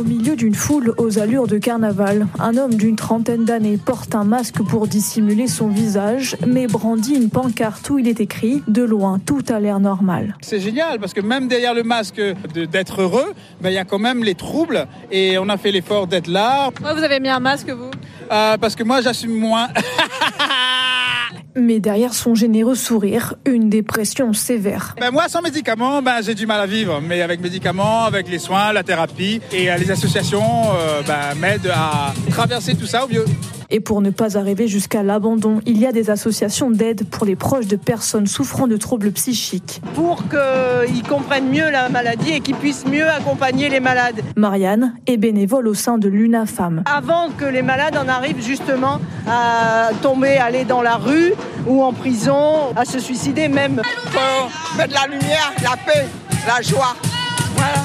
milieu d'une foule aux allures de carnaval, un homme d'une trentaine d'années porte un masque pour dissimuler son visage, mais brandit une pancarte où il est écrit « De loin, tout a l'air normal ». C'est génial parce que même derrière le masque de, d'être heureux, ben, il y a quand même les troubles et on a fait l'effort d'être là. Ouais, vous avez mis un masque, vous euh, Parce que moi, j'assume moins. Mais derrière son généreux sourire, une dépression sévère. Ben moi, sans médicaments, ben, j'ai du mal à vivre. Mais avec médicaments, avec les soins, la thérapie et euh, les associations euh, ben, m'aident à traverser tout ça au mieux. Et pour ne pas arriver jusqu'à l'abandon, il y a des associations d'aide pour les proches de personnes souffrant de troubles psychiques. Pour qu'ils comprennent mieux la maladie et qu'ils puissent mieux accompagner les malades. Marianne est bénévole au sein de l'UNAFAM. Avant que les malades en arrivent justement à tomber, aller dans la rue ou en prison, à se suicider même. Faut mettre la lumière, la paix, la joie. Voilà.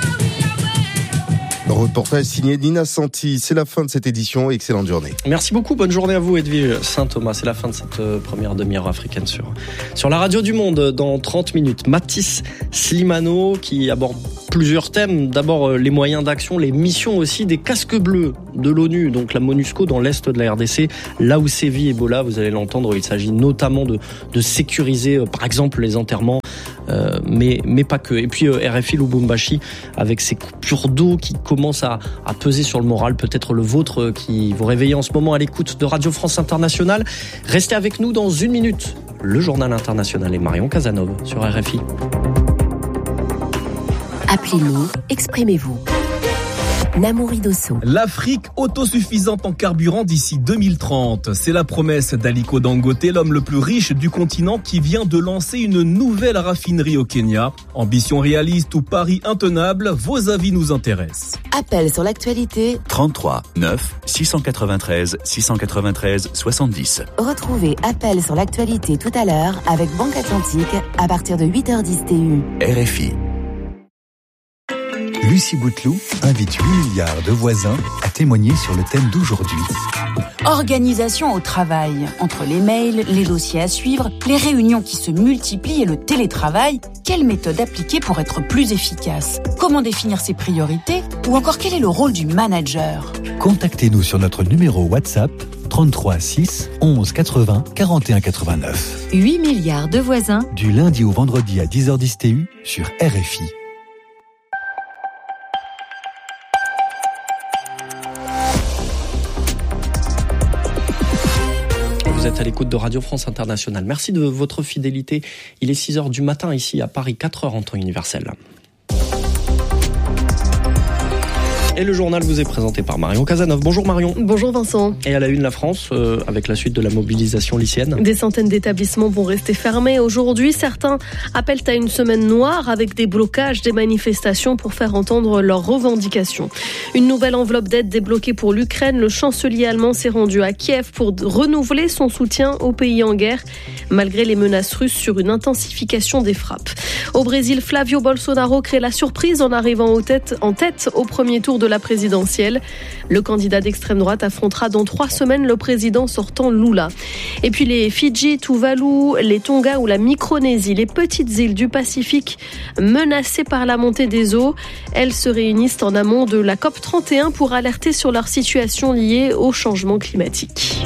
Reportage signé Nina Santi. C'est la fin de cette édition. Excellente journée. Merci beaucoup. Bonne journée à vous, Edwige Saint-Thomas. C'est la fin de cette première demi-heure africaine sur, sur la radio du Monde. Dans trente minutes, Mathis Slimano qui aborde plusieurs thèmes. D'abord, les moyens d'action, les missions aussi des casques bleus de l'ONU, donc la MONUSCO dans l'est de la R D C, là où sévit Ebola. Vous allez l'entendre, il s'agit notamment de, de sécuriser, par exemple, les enterrements, euh, mais, mais pas que. Et puis, euh, R F I Lubumbashi, avec ses coupures d'eau qui commencent à, à peser sur le moral, peut-être le vôtre qui vous réveillez en ce moment à l'écoute de Radio France Internationale. Restez avec nous dans une minute. Le journal international et Marion Casanova sur R F I. Appelez-nous, exprimez-vous. Namouri Dosso. L'Afrique autosuffisante en carburant d'ici deux mille trente. C'est la promesse d'Aliko Dangote, l'homme le plus riche du continent qui vient de lancer une nouvelle raffinerie au Kenya. Ambition réaliste ou pari intenable, vos avis nous intéressent. Appel sur l'actualité. trente-trois neuf six cent quatre-vingt-treize six cent quatre-vingt-treize soixante-dix. Retrouvez Appel sur l'actualité tout à l'heure avec Banque Atlantique à partir de huit heures dix T U. R F I. Lucie Bouteloup invite huit milliards de voisins à témoigner sur le thème d'aujourd'hui. Organisation au travail. Entre les mails, les dossiers à suivre, les réunions qui se multiplient et le télétravail, quelle méthode appliquer pour être plus efficace ? Comment définir ses priorités ? Ou encore quel est le rôle du manager ? Contactez-nous sur notre numéro WhatsApp trente-trois six onze quatre-vingts quarante et un quatre-vingt-neuf. huit milliards de voisins. Du lundi au vendredi à dix heures dix T U sur R F I. Vous êtes à l'écoute de Radio France Internationale. Merci de votre fidélité. Il est six heures du matin ici à Paris, quatre heures en temps universel. Et le journal vous est présenté par Marion Casanova. Bonjour Marion. Bonjour Vincent. Et à la une, la France, euh, avec la suite de la mobilisation lycéenne. Des centaines d'établissements vont rester fermés aujourd'hui. Certains appellent à une semaine noire avec des blocages, des manifestations pour faire entendre leurs revendications. Une nouvelle enveloppe d'aide débloquée pour l'Ukraine. Le chancelier allemand s'est rendu à Kiev pour renouveler son soutien au pays en guerre, malgré les menaces russes sur une intensification des frappes. Au Brésil, Flavio Bolsonaro crée la surprise en arrivant en tête, en tête au premier tour de la présidentielle. Le candidat d'extrême droite affrontera dans trois semaines le président sortant Lula. Et puis les Fidji, Tuvalu, les Tonga ou la Micronésie, les petites îles du Pacifique menacées par la montée des eaux. Elles se réunissent en amont de la COP trente et un pour alerter sur leur situation liée au changement climatique.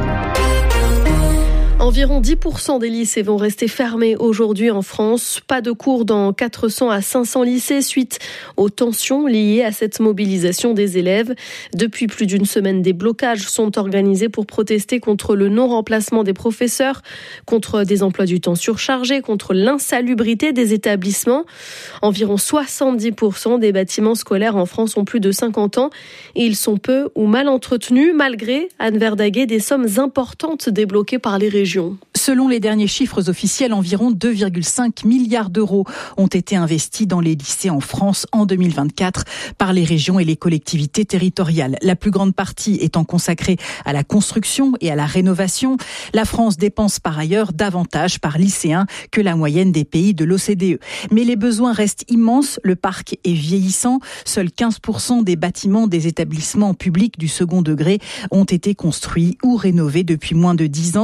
Environ dix pour cent des lycées vont rester fermés aujourd'hui en France. Pas de cours dans quatre cents à cinq cents lycées suite aux tensions liées à cette mobilisation des élèves. Depuis plus d'une semaine, des blocages sont organisés pour protester contre le non-remplacement des professeurs, contre des emplois du temps surchargés, contre l'insalubrité des établissements. Environ soixante-dix pour cent des bâtiments scolaires en France ont plus de cinquante ans et ils sont peu ou mal entretenus, malgré, Anne Verdaguet, des sommes importantes débloquées par les régions. Selon les derniers chiffres officiels, environ deux virgule cinq milliards d'euros ont été investis dans les lycées en France en deux mille vingt-quatre par les régions et les collectivités territoriales. La plus grande partie étant consacrée à la construction et à la rénovation. La France dépense par ailleurs davantage par lycéen que la moyenne des pays de l'O C D E. Mais les besoins restent immenses, le parc est vieillissant. Seuls quinze pour cent des bâtiments des établissements publics du second degré ont été construits ou rénovés depuis moins de dix ans.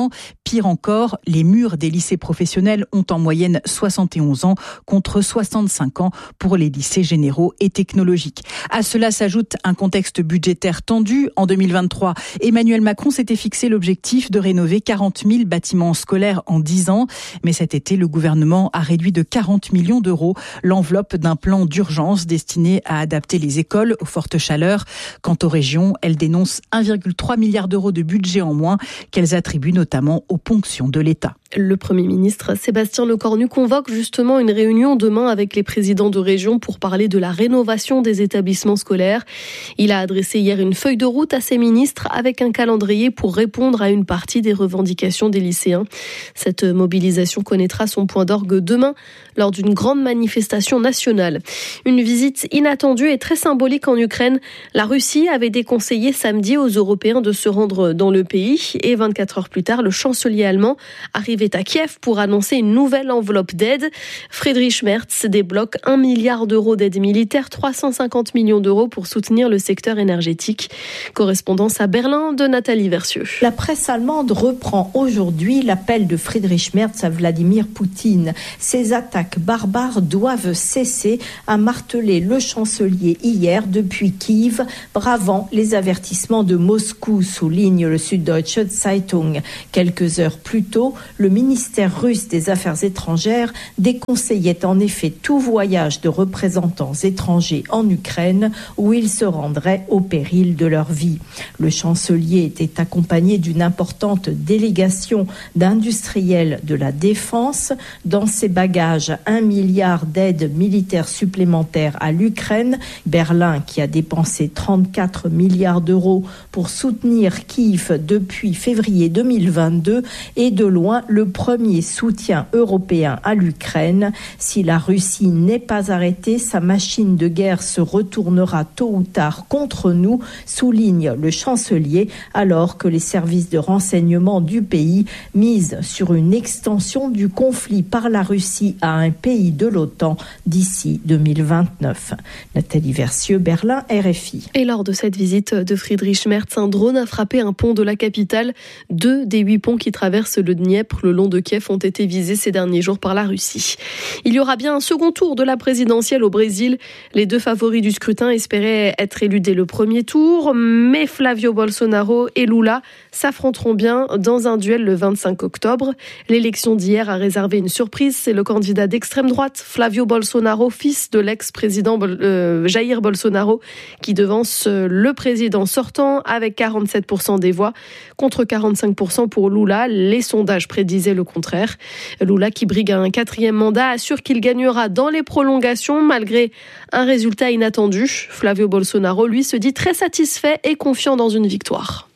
Pire encore, les murs des lycées professionnels ont en moyenne soixante et onze ans contre soixante-cinq ans pour les lycées généraux et technologiques. À cela s'ajoute un contexte budgétaire tendu. En deux mille vingt-trois, Emmanuel Macron s'était fixé l'objectif de rénover quarante mille bâtiments scolaires en dix ans. Mais cet été, le gouvernement a réduit de quarante millions d'euros l'enveloppe d'un plan d'urgence destiné à adapter les écoles aux fortes chaleurs. Quant aux régions, elles dénoncent un virgule trois milliard d'euros de budget en moins qu'elles attribuent notamment aux ponctions de l'État. Le Premier ministre Sébastien Lecornu convoque justement une réunion demain avec les présidents de région pour parler de la rénovation des établissements scolaires. Il a adressé hier une feuille de route à ses ministres avec un calendrier pour répondre à une partie des revendications des lycéens. Cette mobilisation connaîtra son point d'orgue demain lors d'une grande manifestation nationale. Une visite inattendue et très symbolique en Ukraine. La Russie avait déconseillé samedi aux Européens de se rendre dans le pays et vingt-quatre heures plus tard, le chancelier allemand arrivait à Kiev pour annoncer une nouvelle enveloppe d'aide. Friedrich Merz débloque un milliard d'euros d'aide militaire, trois cent cinquante millions d'euros pour soutenir le secteur énergétique. Correspondance à Berlin de Nathalie Versieux. La presse allemande reprend aujourd'hui l'appel de Friedrich Merz à Vladimir Poutine. Ces attaques barbares doivent cesser, a martelé le chancelier hier depuis Kiev, bravant les avertissements de Moscou, souligne le Süddeutsche Zeitung. Quelques heures plus tôt, le ministère russe des Affaires étrangères déconseillait en effet tout voyage de représentants étrangers en Ukraine où ils se rendraient au péril de leur vie. Le chancelier était accompagné d'une importante délégation d'industriels de la défense. Dans ses bagages, un milliard d'aides militaires supplémentaires à l'Ukraine. Berlin, qui a dépensé trente-quatre milliards d'euros pour soutenir Kiev depuis février deux mille vingt-deux, est de loin le premier soutien européen à l'Ukraine. Si la Russie n'est pas arrêtée, sa machine de guerre se retournera tôt ou tard contre nous, souligne le chancelier, alors que les services de renseignement du pays misent sur une extension du conflit par la Russie à un pays de l'OTAN d'ici deux mille vingt-neuf. Nathalie Versieux, Berlin, R F I. Et lors de cette visite de Friedrich Merz, un drone a frappé un pont de la capitale. Deux des huit ponts qui traversent le Dniepr le long de Kiev ont été visés ces derniers jours par la Russie. Il y aura bien un second tour de la présidentielle au Brésil. Les deux favoris du scrutin espéraient être élus dès le premier tour, mais Flavio Bolsonaro et Lula s'affronteront bien dans un duel le vingt-cinq octobre. L'élection d'hier a réservé une surprise. C'est le candidat d'extrême droite, Flavio Bolsonaro, fils de l'ex-président euh, Jair Bolsonaro, qui devance le président sortant avec quarante-sept pour cent des voix contre quarante-cinq pour cent pour Lula. Les sondages prédisaient le contraire. Lula, qui brigue un quatrième mandat, assure qu'il gagnera dans les prolongations malgré un résultat inattendu. Flavio Bolsonaro, lui, se dit très satisfait et confiant dans une victoire.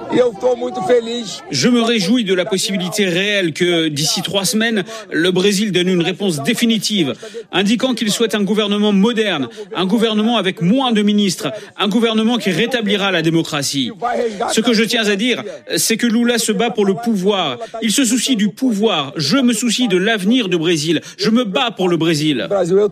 Je me réjouis de la possibilité réelle que, d'ici trois semaines, le Brésil donne une réponse définitive, indiquant qu'il souhaite un gouvernement moderne, un gouvernement avec moins de ministres, un gouvernement qui rétablira la démocratie. Ce que je tiens à dire, c'est que Lula se bat pour le pouvoir. Il se soucie du pouvoir. Je me soucie de l'avenir du Brésil. Je me bats pour le Brésil.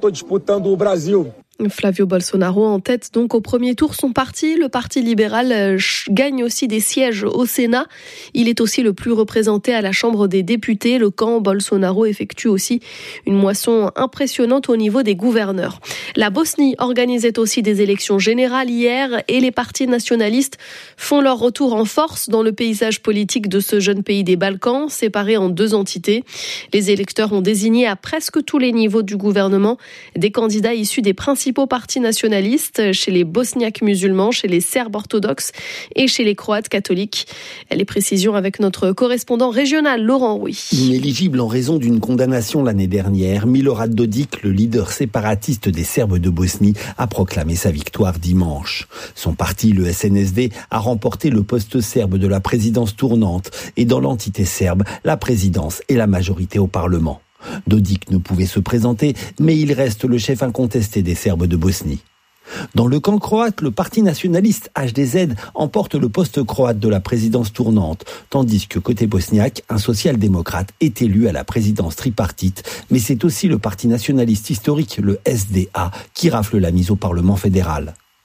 Flavio Bolsonaro en tête donc au premier tour. Son parti, le Parti libéral, gagne aussi des sièges au Sénat. Il est aussi le plus représenté à la Chambre des députés. Le camp Bolsonaro effectue aussi une moisson impressionnante au niveau des gouverneurs. La Bosnie organisait aussi des élections générales hier et les partis nationalistes font leur retour en force dans le paysage politique de ce jeune pays des Balkans, séparé en deux entités. Les électeurs ont désigné à presque tous les niveaux du gouvernement des candidats issus des principaux partis nationalistes, chez les Bosniaques musulmans, chez les Serbes orthodoxes et chez les Croates catholiques. Les précisions avec notre correspondant régional, Laurent Rouy. Inéligible en raison d'une condamnation l'année dernière, Milorad Dodik, le leader séparatiste des Serbes de Bosnie, a proclamé sa victoire dimanche. Son parti, le S N S D, a remporté le poste serbe de la présidence tournante et dans l'entité serbe, la présidence et la majorité au Parlement. Dodik ne pouvait se présenter, mais il reste le chef incontesté des Serbes de Bosnie. Dans le camp croate, le parti nationaliste H D Z emporte le poste croate de la présidence tournante, tandis que côté bosniaque, un social-démocrate est élu à la présidence tripartite, mais c'est aussi le parti nationaliste historique, le S D A, qui rafle la mise au Parlement fédéral.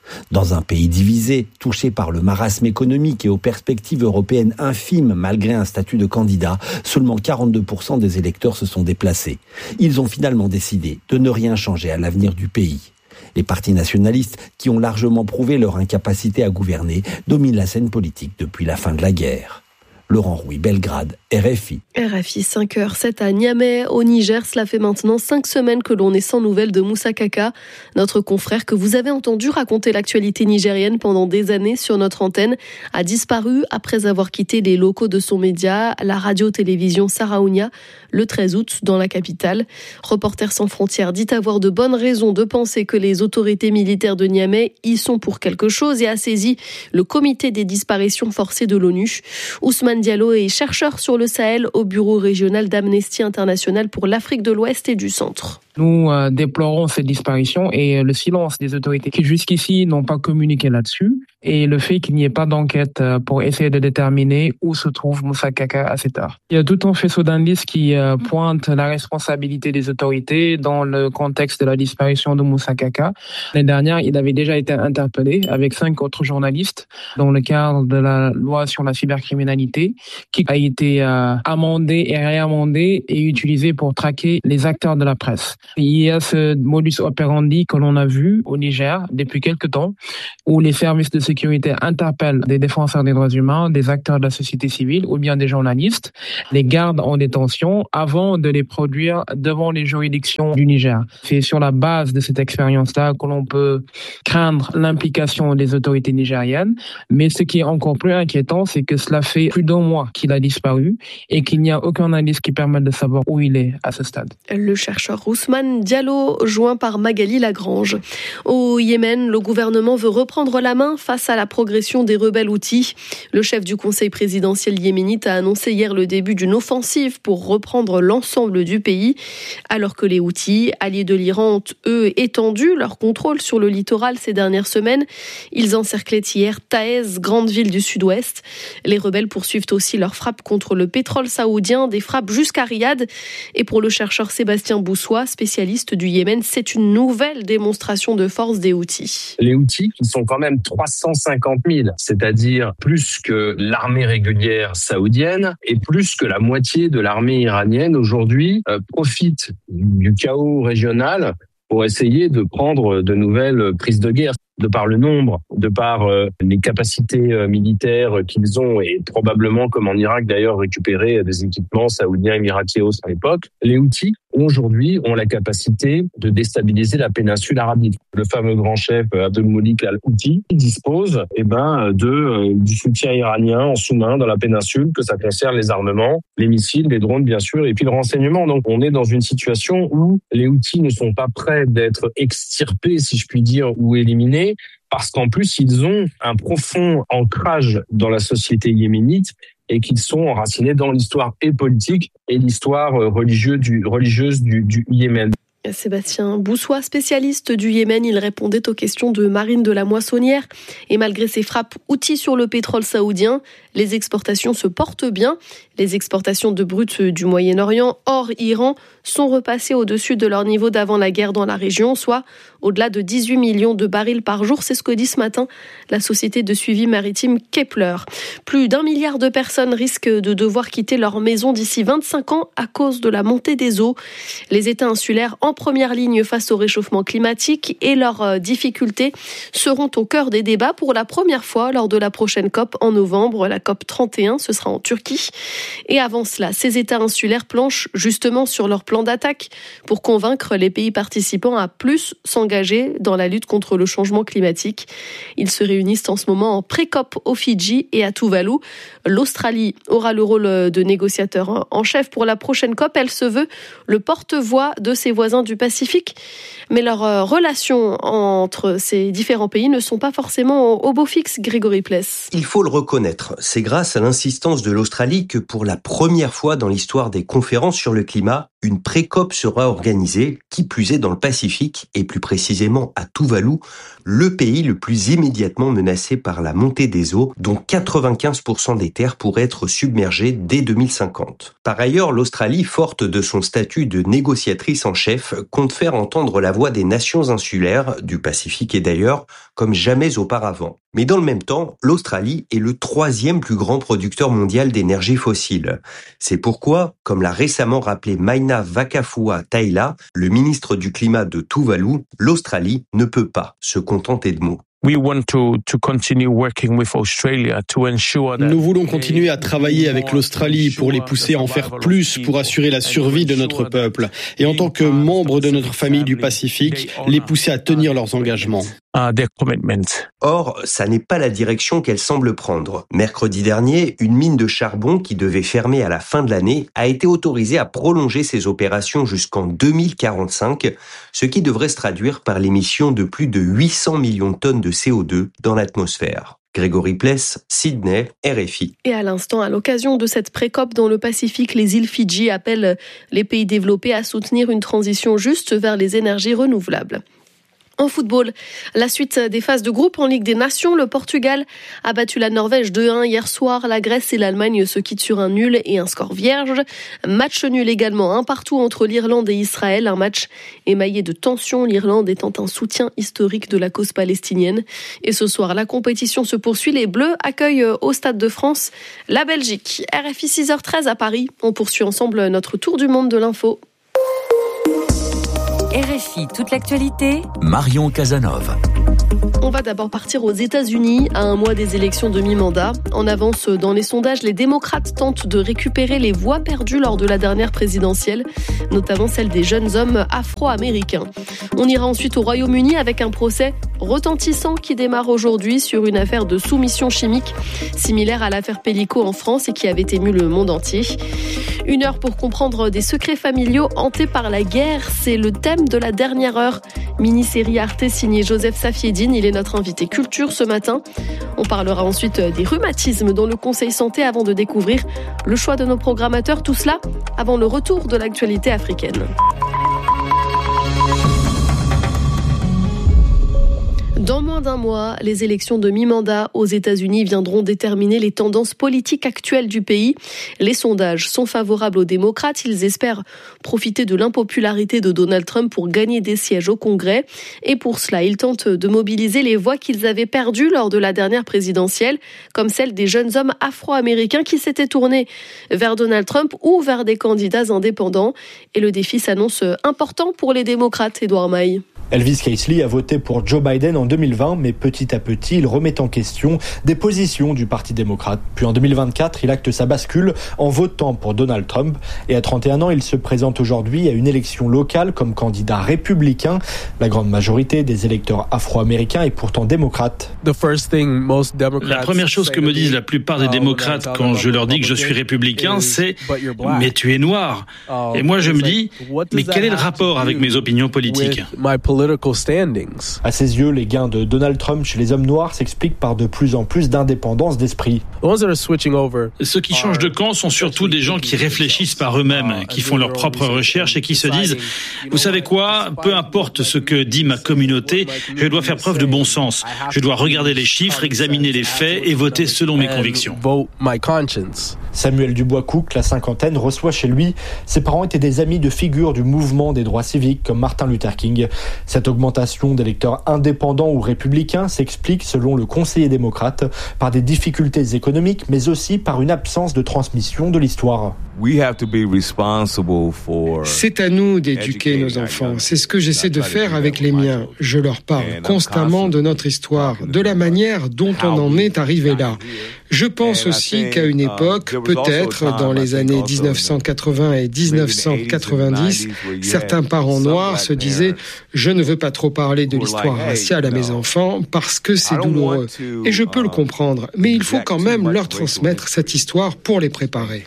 Dans un pays divisé, touché par le marasme économique et aux perspectives européennes infimes malgré un statut de candidat, seulement quarante-deux pour cent des électeurs se sont déplacés. Ils ont finalement décidé de ne rien changer à l'avenir du pays. Les partis nationalistes, qui ont largement prouvé leur incapacité à gouverner, dominent la scène politique depuis la fin de la guerre. Laurent Rouy, Belgrade, R F I. R F I, cinq heures sept à Niamey, au Niger. Cela fait maintenant cinq semaines que l'on est sans nouvelles de Moussa Kaka, notre confrère que vous avez entendu raconter l'actualité nigérienne pendant des années sur notre antenne, a disparu après avoir quitté les locaux de son média, la radio-télévision Saraounia, le treize août dans la capitale. Reporters sans frontières dit avoir de bonnes raisons de penser que les autorités militaires de Niamey y sont pour quelque chose et a saisi le comité des disparitions forcées de l'ONU. Ousmane Diallo est chercheur sur le Sahel au bureau régional d'Amnesty International pour l'Afrique de l'Ouest et du Centre. Nous euh, déplorons cette disparition et le silence des autorités qui jusqu'ici n'ont pas communiqué là-dessus et le fait qu'il n'y ait pas d'enquête pour essayer de déterminer où se trouve Moussa Kaka à cette heure. Il y a tout un faisceau d'indices qui euh, pointe la responsabilité des autorités dans le contexte de la disparition de Moussa Kaka. L'année dernière, il avait déjà été interpellé avec cinq autres journalistes dans le cadre de la loi sur la cybercriminalité qui a été euh, amendée et réamendée et utilisée pour traquer les acteurs de la presse. Il y a ce modus operandi que l'on a vu au Niger depuis quelque temps, où les services de sécurité interpellent des défenseurs des droits humains, des acteurs de la société civile ou bien des journalistes, les gardent en détention avant de les produire devant les juridictions du Niger. C'est sur la base de cette expérience-là que l'on peut craindre l'implication des autorités nigériennes. Mais ce qui est encore plus inquiétant, c'est que cela fait plus d'un mois qu'il a disparu et qu'il n'y a aucun indice qui permette de savoir où il est à ce stade. Le chercheur Ousmane Diallo, joint par Magali Lagrange. Au Yémen, le gouvernement veut reprendre la main face à la progression des rebelles Houthis. Le chef du conseil présidentiel yéménite a annoncé hier le début d'une offensive pour reprendre l'ensemble du pays, alors que les Houthis, alliés de l'Iran, ont eux étendu leur contrôle sur le littoral ces dernières semaines. Ils encerclaient hier Taez, grande ville du sud-ouest. Les rebelles poursuivent aussi leurs frappes contre le pétrole saoudien, des frappes jusqu'à Riyad. Et pour le chercheur Sébastien Boussois, spécialiste du Yémen, c'est une nouvelle démonstration de force des Houthis. Les Houthis, qui sont quand même trois cent cinquante mille, c'est-à-dire plus que l'armée régulière saoudienne et plus que la moitié de l'armée iranienne aujourd'hui, euh, profitent du chaos régional pour essayer de prendre de nouvelles prises de guerre. De par le nombre, de par euh, les capacités euh, militaires qu'ils ont et probablement, comme en Irak d'ailleurs, récupérer des équipements saoudiens et émirakéos à l'époque, les Houthis aujourd'hui ont la capacité de déstabiliser la péninsule arabique. Le fameux grand chef Abdelmoulik al-Houthi dispose eh ben, de, euh, du soutien iranien en sous-main dans la péninsule, que ça concerne les armements, les missiles, les drones bien sûr, et puis le renseignement. Donc on est dans une situation où les Houthis ne sont pas prêts d'être extirpés, si je puis dire, ou éliminés, parce qu'en plus, ils ont un profond ancrage dans la société yéménite et qu'ils sont enracinés dans l'histoire et politique et l'histoire religieuse du, religieuse du, du Yémen. Sébastien Boussois, spécialiste du Yémen, il répondait aux questions de Marine de la Moissonnière. Et malgré ses frappes Houthis sur le pétrole saoudien, les exportations se portent bien. Les exportations de brut du Moyen-Orient hors Iran sont repassées au-dessus de leur niveau d'avant la guerre dans la région, soit au-delà de dix-huit millions de barils par jour. C'est ce que dit ce matin la société de suivi maritime Kepler. Plus d'un milliard de personnes risquent de devoir quitter leur maison d'ici vingt-cinq ans à cause de la montée des eaux. Les États insulaires en première ligne face au réchauffement climatique et leurs difficultés seront au cœur des débats pour la première fois lors de la prochaine COP en novembre, la COP trente et un, ce sera en Turquie. Et avant cela, ces États insulaires planchent justement sur leur plan d'attaque pour convaincre les pays participants à plus s'engager dans la lutte contre le changement climatique. Ils se réunissent en ce moment en pré-COP au Fidji et à Tuvalu. L'Australie aura le rôle de négociateur en chef pour la prochaine COP. Elle se veut le porte-voix de ses voisins du Pacifique. Mais leurs relations entre ces différents pays ne sont pas forcément au beau fixe, Grégory Pless. Il faut le reconnaître. C'est grâce à l'insistance de l'Australie que pour la première fois dans l'histoire des conférences sur le climat, une pré-COP sera organisée, qui plus est dans le Pacifique, et plus précisément à Tuvalu, le pays le plus immédiatement menacé par la montée des eaux, dont quatre-vingt-quinze pour cent des terres pourraient être submergées dès deux mille cinquante. Par ailleurs, l'Australie, forte de son statut de négociatrice en chef, compte faire entendre la voix des nations insulaires, du Pacifique et d'ailleurs, comme jamais auparavant. Mais dans le même temps, l'Australie est le troisième plus grand producteur mondial d'énergie fossile. C'est pourquoi, comme l'a récemment rappelé Maina Vakafua-Taila, le ministre du Climat de Tuvalu, l'Australie ne peut pas se contenter de mots. Nous voulons continuer à travailler avec l'Australie pour les pousser à en faire plus pour assurer la survie de notre peuple. Et en tant que membres de notre famille du Pacifique, les pousser à tenir leurs engagements. Or, ça n'est pas la direction qu'elle semble prendre. Mercredi dernier, une mine de charbon qui devait fermer à la fin de l'année a été autorisée à prolonger ses opérations jusqu'en deux mille quarante-cinq, ce qui devrait se traduire par l'émission de plus de huit cents millions de tonnes de C O deux dans l'atmosphère. Grégory Pless, Sydney, R F I. Et à l'instant, à l'occasion de cette pré-COP dans le Pacifique, les îles Fidji appellent les pays développés à soutenir une transition juste vers les énergies renouvelables. En football, la suite des phases de groupe en Ligue des Nations, le Portugal a battu la Norvège deux un hier soir. La Grèce et l'Allemagne se quittent sur un nul et un score vierge. Match nul également, un partout entre l'Irlande et Israël. Un match émaillé de tensions, l'Irlande étant un soutien historique de la cause palestinienne. Et ce soir, la compétition se poursuit. Les Bleus accueillent au Stade de France la Belgique. R F I six heures treize à Paris. On poursuit ensemble notre tour du monde de l'info. R F I, toute l'actualité. Marion Casanov. On va d'abord partir aux États-Unis à un mois des élections de mi-mandat. En avance dans les sondages, les démocrates tentent de récupérer les voix perdues lors de la dernière présidentielle, notamment celles des jeunes hommes afro-américains. On ira ensuite au Royaume-Uni avec un procès retentissant qui démarre aujourd'hui sur une affaire de soumission chimique similaire à l'affaire Pellico en France et qui avait ému le monde entier. Une heure pour comprendre des secrets familiaux hantés par la guerre, c'est le thème de la dernière heure. Mini-série Arte signée Joseph Safiedine, il est notre invité culture ce matin. On parlera ensuite des rhumatismes dans le Conseil Santé avant de découvrir le choix de nos programmateurs. Tout cela avant le retour de l'actualité africaine. Dans moins d'un mois, les élections de mi-mandat aux États-Unis viendront déterminer les tendances politiques actuelles du pays. Les sondages sont favorables aux démocrates. Ils espèrent profiter de l'impopularité de Donald Trump pour gagner des sièges au Congrès. Et pour cela, ils tentent de mobiliser les voix qu'ils avaient perdues lors de la dernière présidentielle, comme celle des jeunes hommes afro-américains qui s'étaient tournés vers Donald Trump ou vers des candidats indépendants. Et le défi s'annonce important pour les démocrates, Édouard Maille. Elvis Casely a voté pour Joe Biden en deux mille vingt, mais petit à petit, il remet en question des positions du Parti démocrate. Puis en deux mille vingt-quatre, il acte sa bascule en votant pour Donald Trump. Et à trente et un ans, il se présente aujourd'hui à une élection locale comme candidat républicain. La grande majorité des électeurs afro-américains est pourtant démocrate. La première chose que me disent la plupart des démocrates quand je leur dis que je suis républicain, c'est « mais tu es noir ». Et moi je me dis « mais quel est le rapport avec mes opinions politiques ?» À ses yeux, les gains de Donald Trump chez les hommes noirs s'expliquent par de plus en plus d'indépendance d'esprit. Ceux qui changent de camp sont surtout des gens qui réfléchissent par eux-mêmes, qui font leurs propres recherches et qui se disent « Vous savez quoi ? Peu importe ce que dit ma communauté, je dois faire preuve de bon sens. Je dois regarder les chiffres, examiner les faits et voter selon mes convictions. » Samuel Dubois-Cook, la cinquantaine, reçoit chez lui. Ses parents étaient des amis de figures du mouvement des droits civiques comme Martin Luther King. Cette augmentation d'électeurs indépendants ou républicains s'explique, selon le conseiller démocrate, par des difficultés économiques, mais aussi par une absence de transmission de l'histoire. C'est à nous d'éduquer nos enfants. C'est ce que j'essaie de faire avec les miens. Je leur parle constamment de notre histoire, de la manière dont on en est arrivé là. Je pense aussi qu'à une époque, peut-être dans les années dix-neuf cent quatre-vingts et dix-neuf cent quatre-vingt-dix, certains parents noirs se disaient « Je ne veux pas trop parler de l'histoire raciale à mes enfants parce que c'est douloureux. » Et je peux le comprendre, mais il faut quand même leur transmettre cette histoire pour les préparer.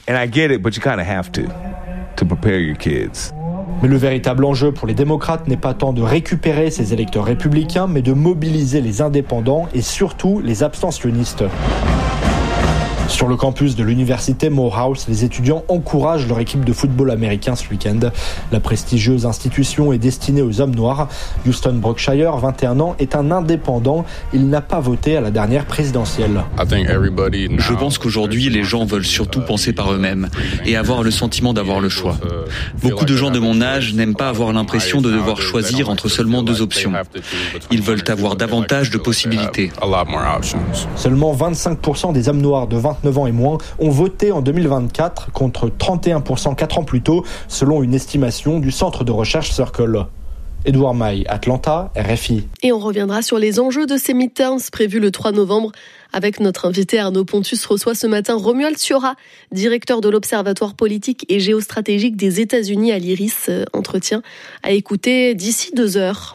Mais le véritable enjeu pour les démocrates n'est pas tant de récupérer ces électeurs républicains, mais de mobiliser les indépendants et surtout les abstentionnistes. Sur le campus de l'université Morehouse, les étudiants encouragent leur équipe de football américain ce week-end. La prestigieuse institution est destinée aux hommes noirs. Houston Brookshire, vingt et un ans, est un indépendant. Il n'a pas voté à la dernière présidentielle. Je pense qu'aujourd'hui, les gens veulent surtout penser par eux-mêmes et avoir le sentiment d'avoir le choix. Beaucoup de gens de mon âge n'aiment pas avoir l'impression de devoir choisir entre seulement deux options. Ils veulent avoir davantage de possibilités. Seulement vingt-cinq pour cent des hommes noirs de vingt-neuf ans et moins ont voté en deux mille vingt-quatre contre trente et un pour cent quatre ans plus tôt, selon une estimation du centre de recherche Circle. Édouard Maille, Atlanta, R F I. Et on reviendra sur les enjeux de ces midterms prévus le trois novembre avec notre invité Arnaud Pontus reçoit ce matin Romuald Ciora, directeur de l'Observatoire politique et géostratégique des États-Unis à l'Iris. Entretien à écouter d'ici deux heures.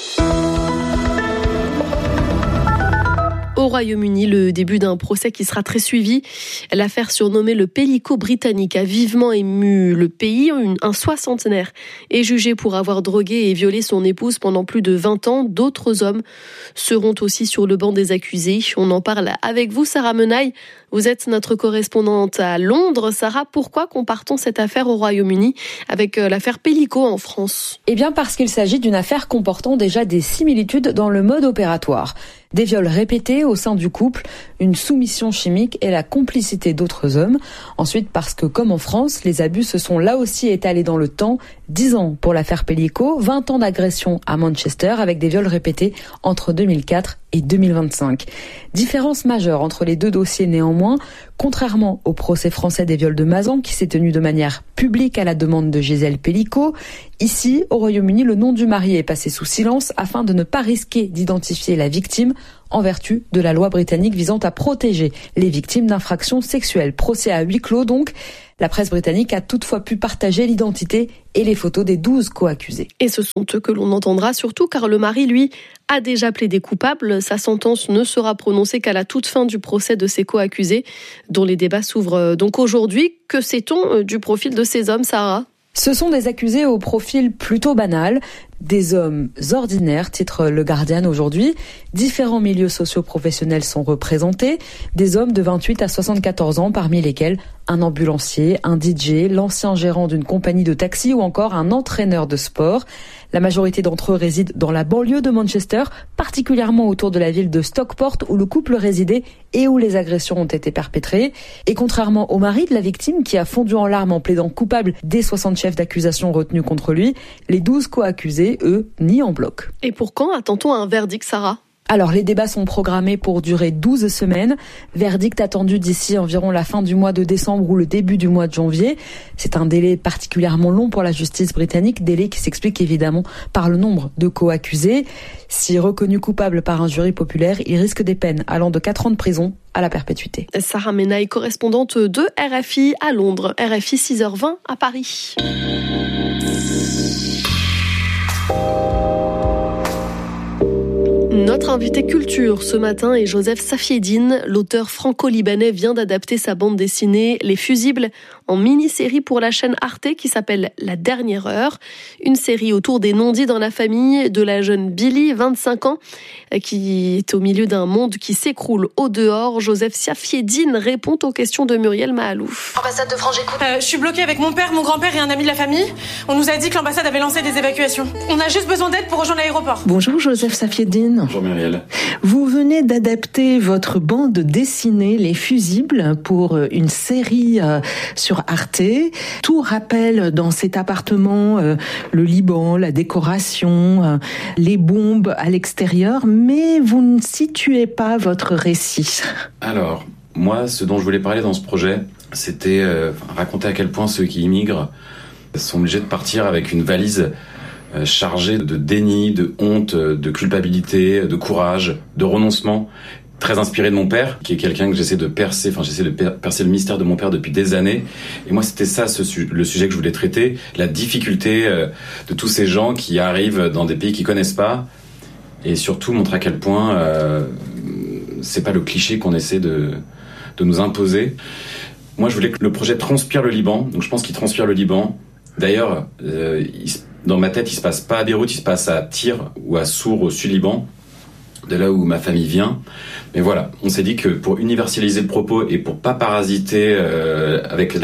Au Royaume-Uni, le début d'un procès qui sera très suivi. L'affaire surnommée le Pélico britannique a vivement ému le pays. Un soixantenaire est jugé pour avoir drogué et violé son épouse pendant plus de vingt ans. D'autres hommes seront aussi sur le banc des accusés. On en parle avec vous, Sarah Menaille. Vous êtes notre correspondante à Londres. Sarah, pourquoi comparons cette affaire au Royaume-Uni avec l'affaire Pélico en France ? Eh bien parce qu'il s'agit d'une affaire comportant déjà des similitudes dans le mode opératoire. Des viols répétés au sein du couple, une soumission chimique et la complicité d'autres hommes. Ensuite, parce que comme en France, les abus se sont là aussi étalés dans le temps. dix ans pour l'affaire Pélico, vingt ans d'agression à Manchester avec des viols répétés entre deux mille quatre et deux mille vingt-cinq. Différence majeure entre les deux dossiers néanmoins, contrairement au procès français des viols de Mazan qui s'est tenu de manière publique à la demande de Gisèle Pélico. Ici, au Royaume-Uni, le nom du mari est passé sous silence afin de ne pas risquer d'identifier la victime en vertu de la loi britannique visant à protéger les victimes d'infractions sexuelles. Procès à huis clos donc. La presse britannique a toutefois pu partager l'identité et les photos des douze co-accusés. Et ce sont eux que l'on entendra surtout car le mari, lui, a déjà plaidé coupable. Sa sentence ne sera prononcée qu'à la toute fin du procès de ces co-accusés, dont les débats s'ouvrent donc aujourd'hui. Que sait-on du profil de ces hommes, Sarah ? Ce sont des accusés au profil plutôt banal, des hommes ordinaires, titre Le Guardian aujourd'hui. Différents milieux socio-professionnels sont représentés, des hommes de vingt-huit à soixante-quatorze ans, parmi lesquels un ambulancier, un D J, l'ancien gérant d'une compagnie de taxi ou encore un entraîneur de sport. La majorité d'entre eux résident dans la banlieue de Manchester, particulièrement autour de la ville de Stockport où le couple résidait et où les agressions ont été perpétrées. Et contrairement au mari de la victime qui a fondu en larmes en plaidant coupable des soixante chefs d'accusation retenus contre lui, les douze co-accusés, eux, nient en bloc. Et pour quand attend-on un verdict, Sarah ? Alors, les débats sont programmés pour durer douze semaines. Verdict attendu d'ici environ la fin du mois de décembre ou le début du mois de janvier. C'est un délai particulièrement long pour la justice britannique, délai qui s'explique évidemment par le nombre de co-accusés. Si reconnu coupable par un jury populaire, il risque des peines allant de quatre ans de prison à la perpétuité. Sarah Menaille, correspondante de R F I à Londres. R F I six heures vingt à Paris. Notre invité culture ce matin est Joseph Safieddine. L'auteur franco-libanais vient d'adapter sa bande dessinée Les Fusibles en mini-série pour la chaîne Arte qui s'appelle La Dernière Heure. Une série autour des non-dits dans la famille de la jeune Billy, vingt-cinq ans, qui est au milieu d'un monde qui s'écroule au dehors. Joseph Safieddine répond aux questions de Muriel Mahalouf. Ambassade de France, j'écoute. Euh, je suis bloquée avec mon père, mon grand-père et un ami de la famille. On nous a dit que l'ambassade avait lancé des évacuations. On a juste besoin d'aide pour rejoindre l'aéroport. Bonjour Joseph Safieddine. Bonjour Muriel. Vous venez d'adapter votre bande dessinée Les Fusibles pour une série euh, sur Arte. Tout rappelle dans cet appartement euh, le Liban, la décoration, euh, les bombes à l'extérieur, mais vous ne situez pas votre récit. Alors, moi, ce dont je voulais parler dans ce projet, c'était euh, raconter à quel point ceux qui immigrent sont obligés de partir avec une valise chargé de déni, de honte, de culpabilité, de courage, de renoncement, très inspiré de mon père, qui est quelqu'un que j'essaie de percer, enfin j'essaie de percer le mystère de mon père depuis des années. Et moi, c'était ça ce, le sujet que je voulais traiter, la difficulté de tous ces gens qui arrivent dans des pays qu'ils connaissent pas, et surtout montrer à quel point euh, c'est pas le cliché qu'on essaie de, de nous imposer. Moi, je voulais que le projet transpire le Liban, donc je pense qu'il transpire le Liban. D'ailleurs, euh, il, dans ma tête, il se passe pas à Beyrouth, il se passe à Tyr ou à Sour au sud-Liban. de là où ma famille vient. Mais voilà, on s'est dit que pour universaliser le propos et pour pas parasiter euh, avec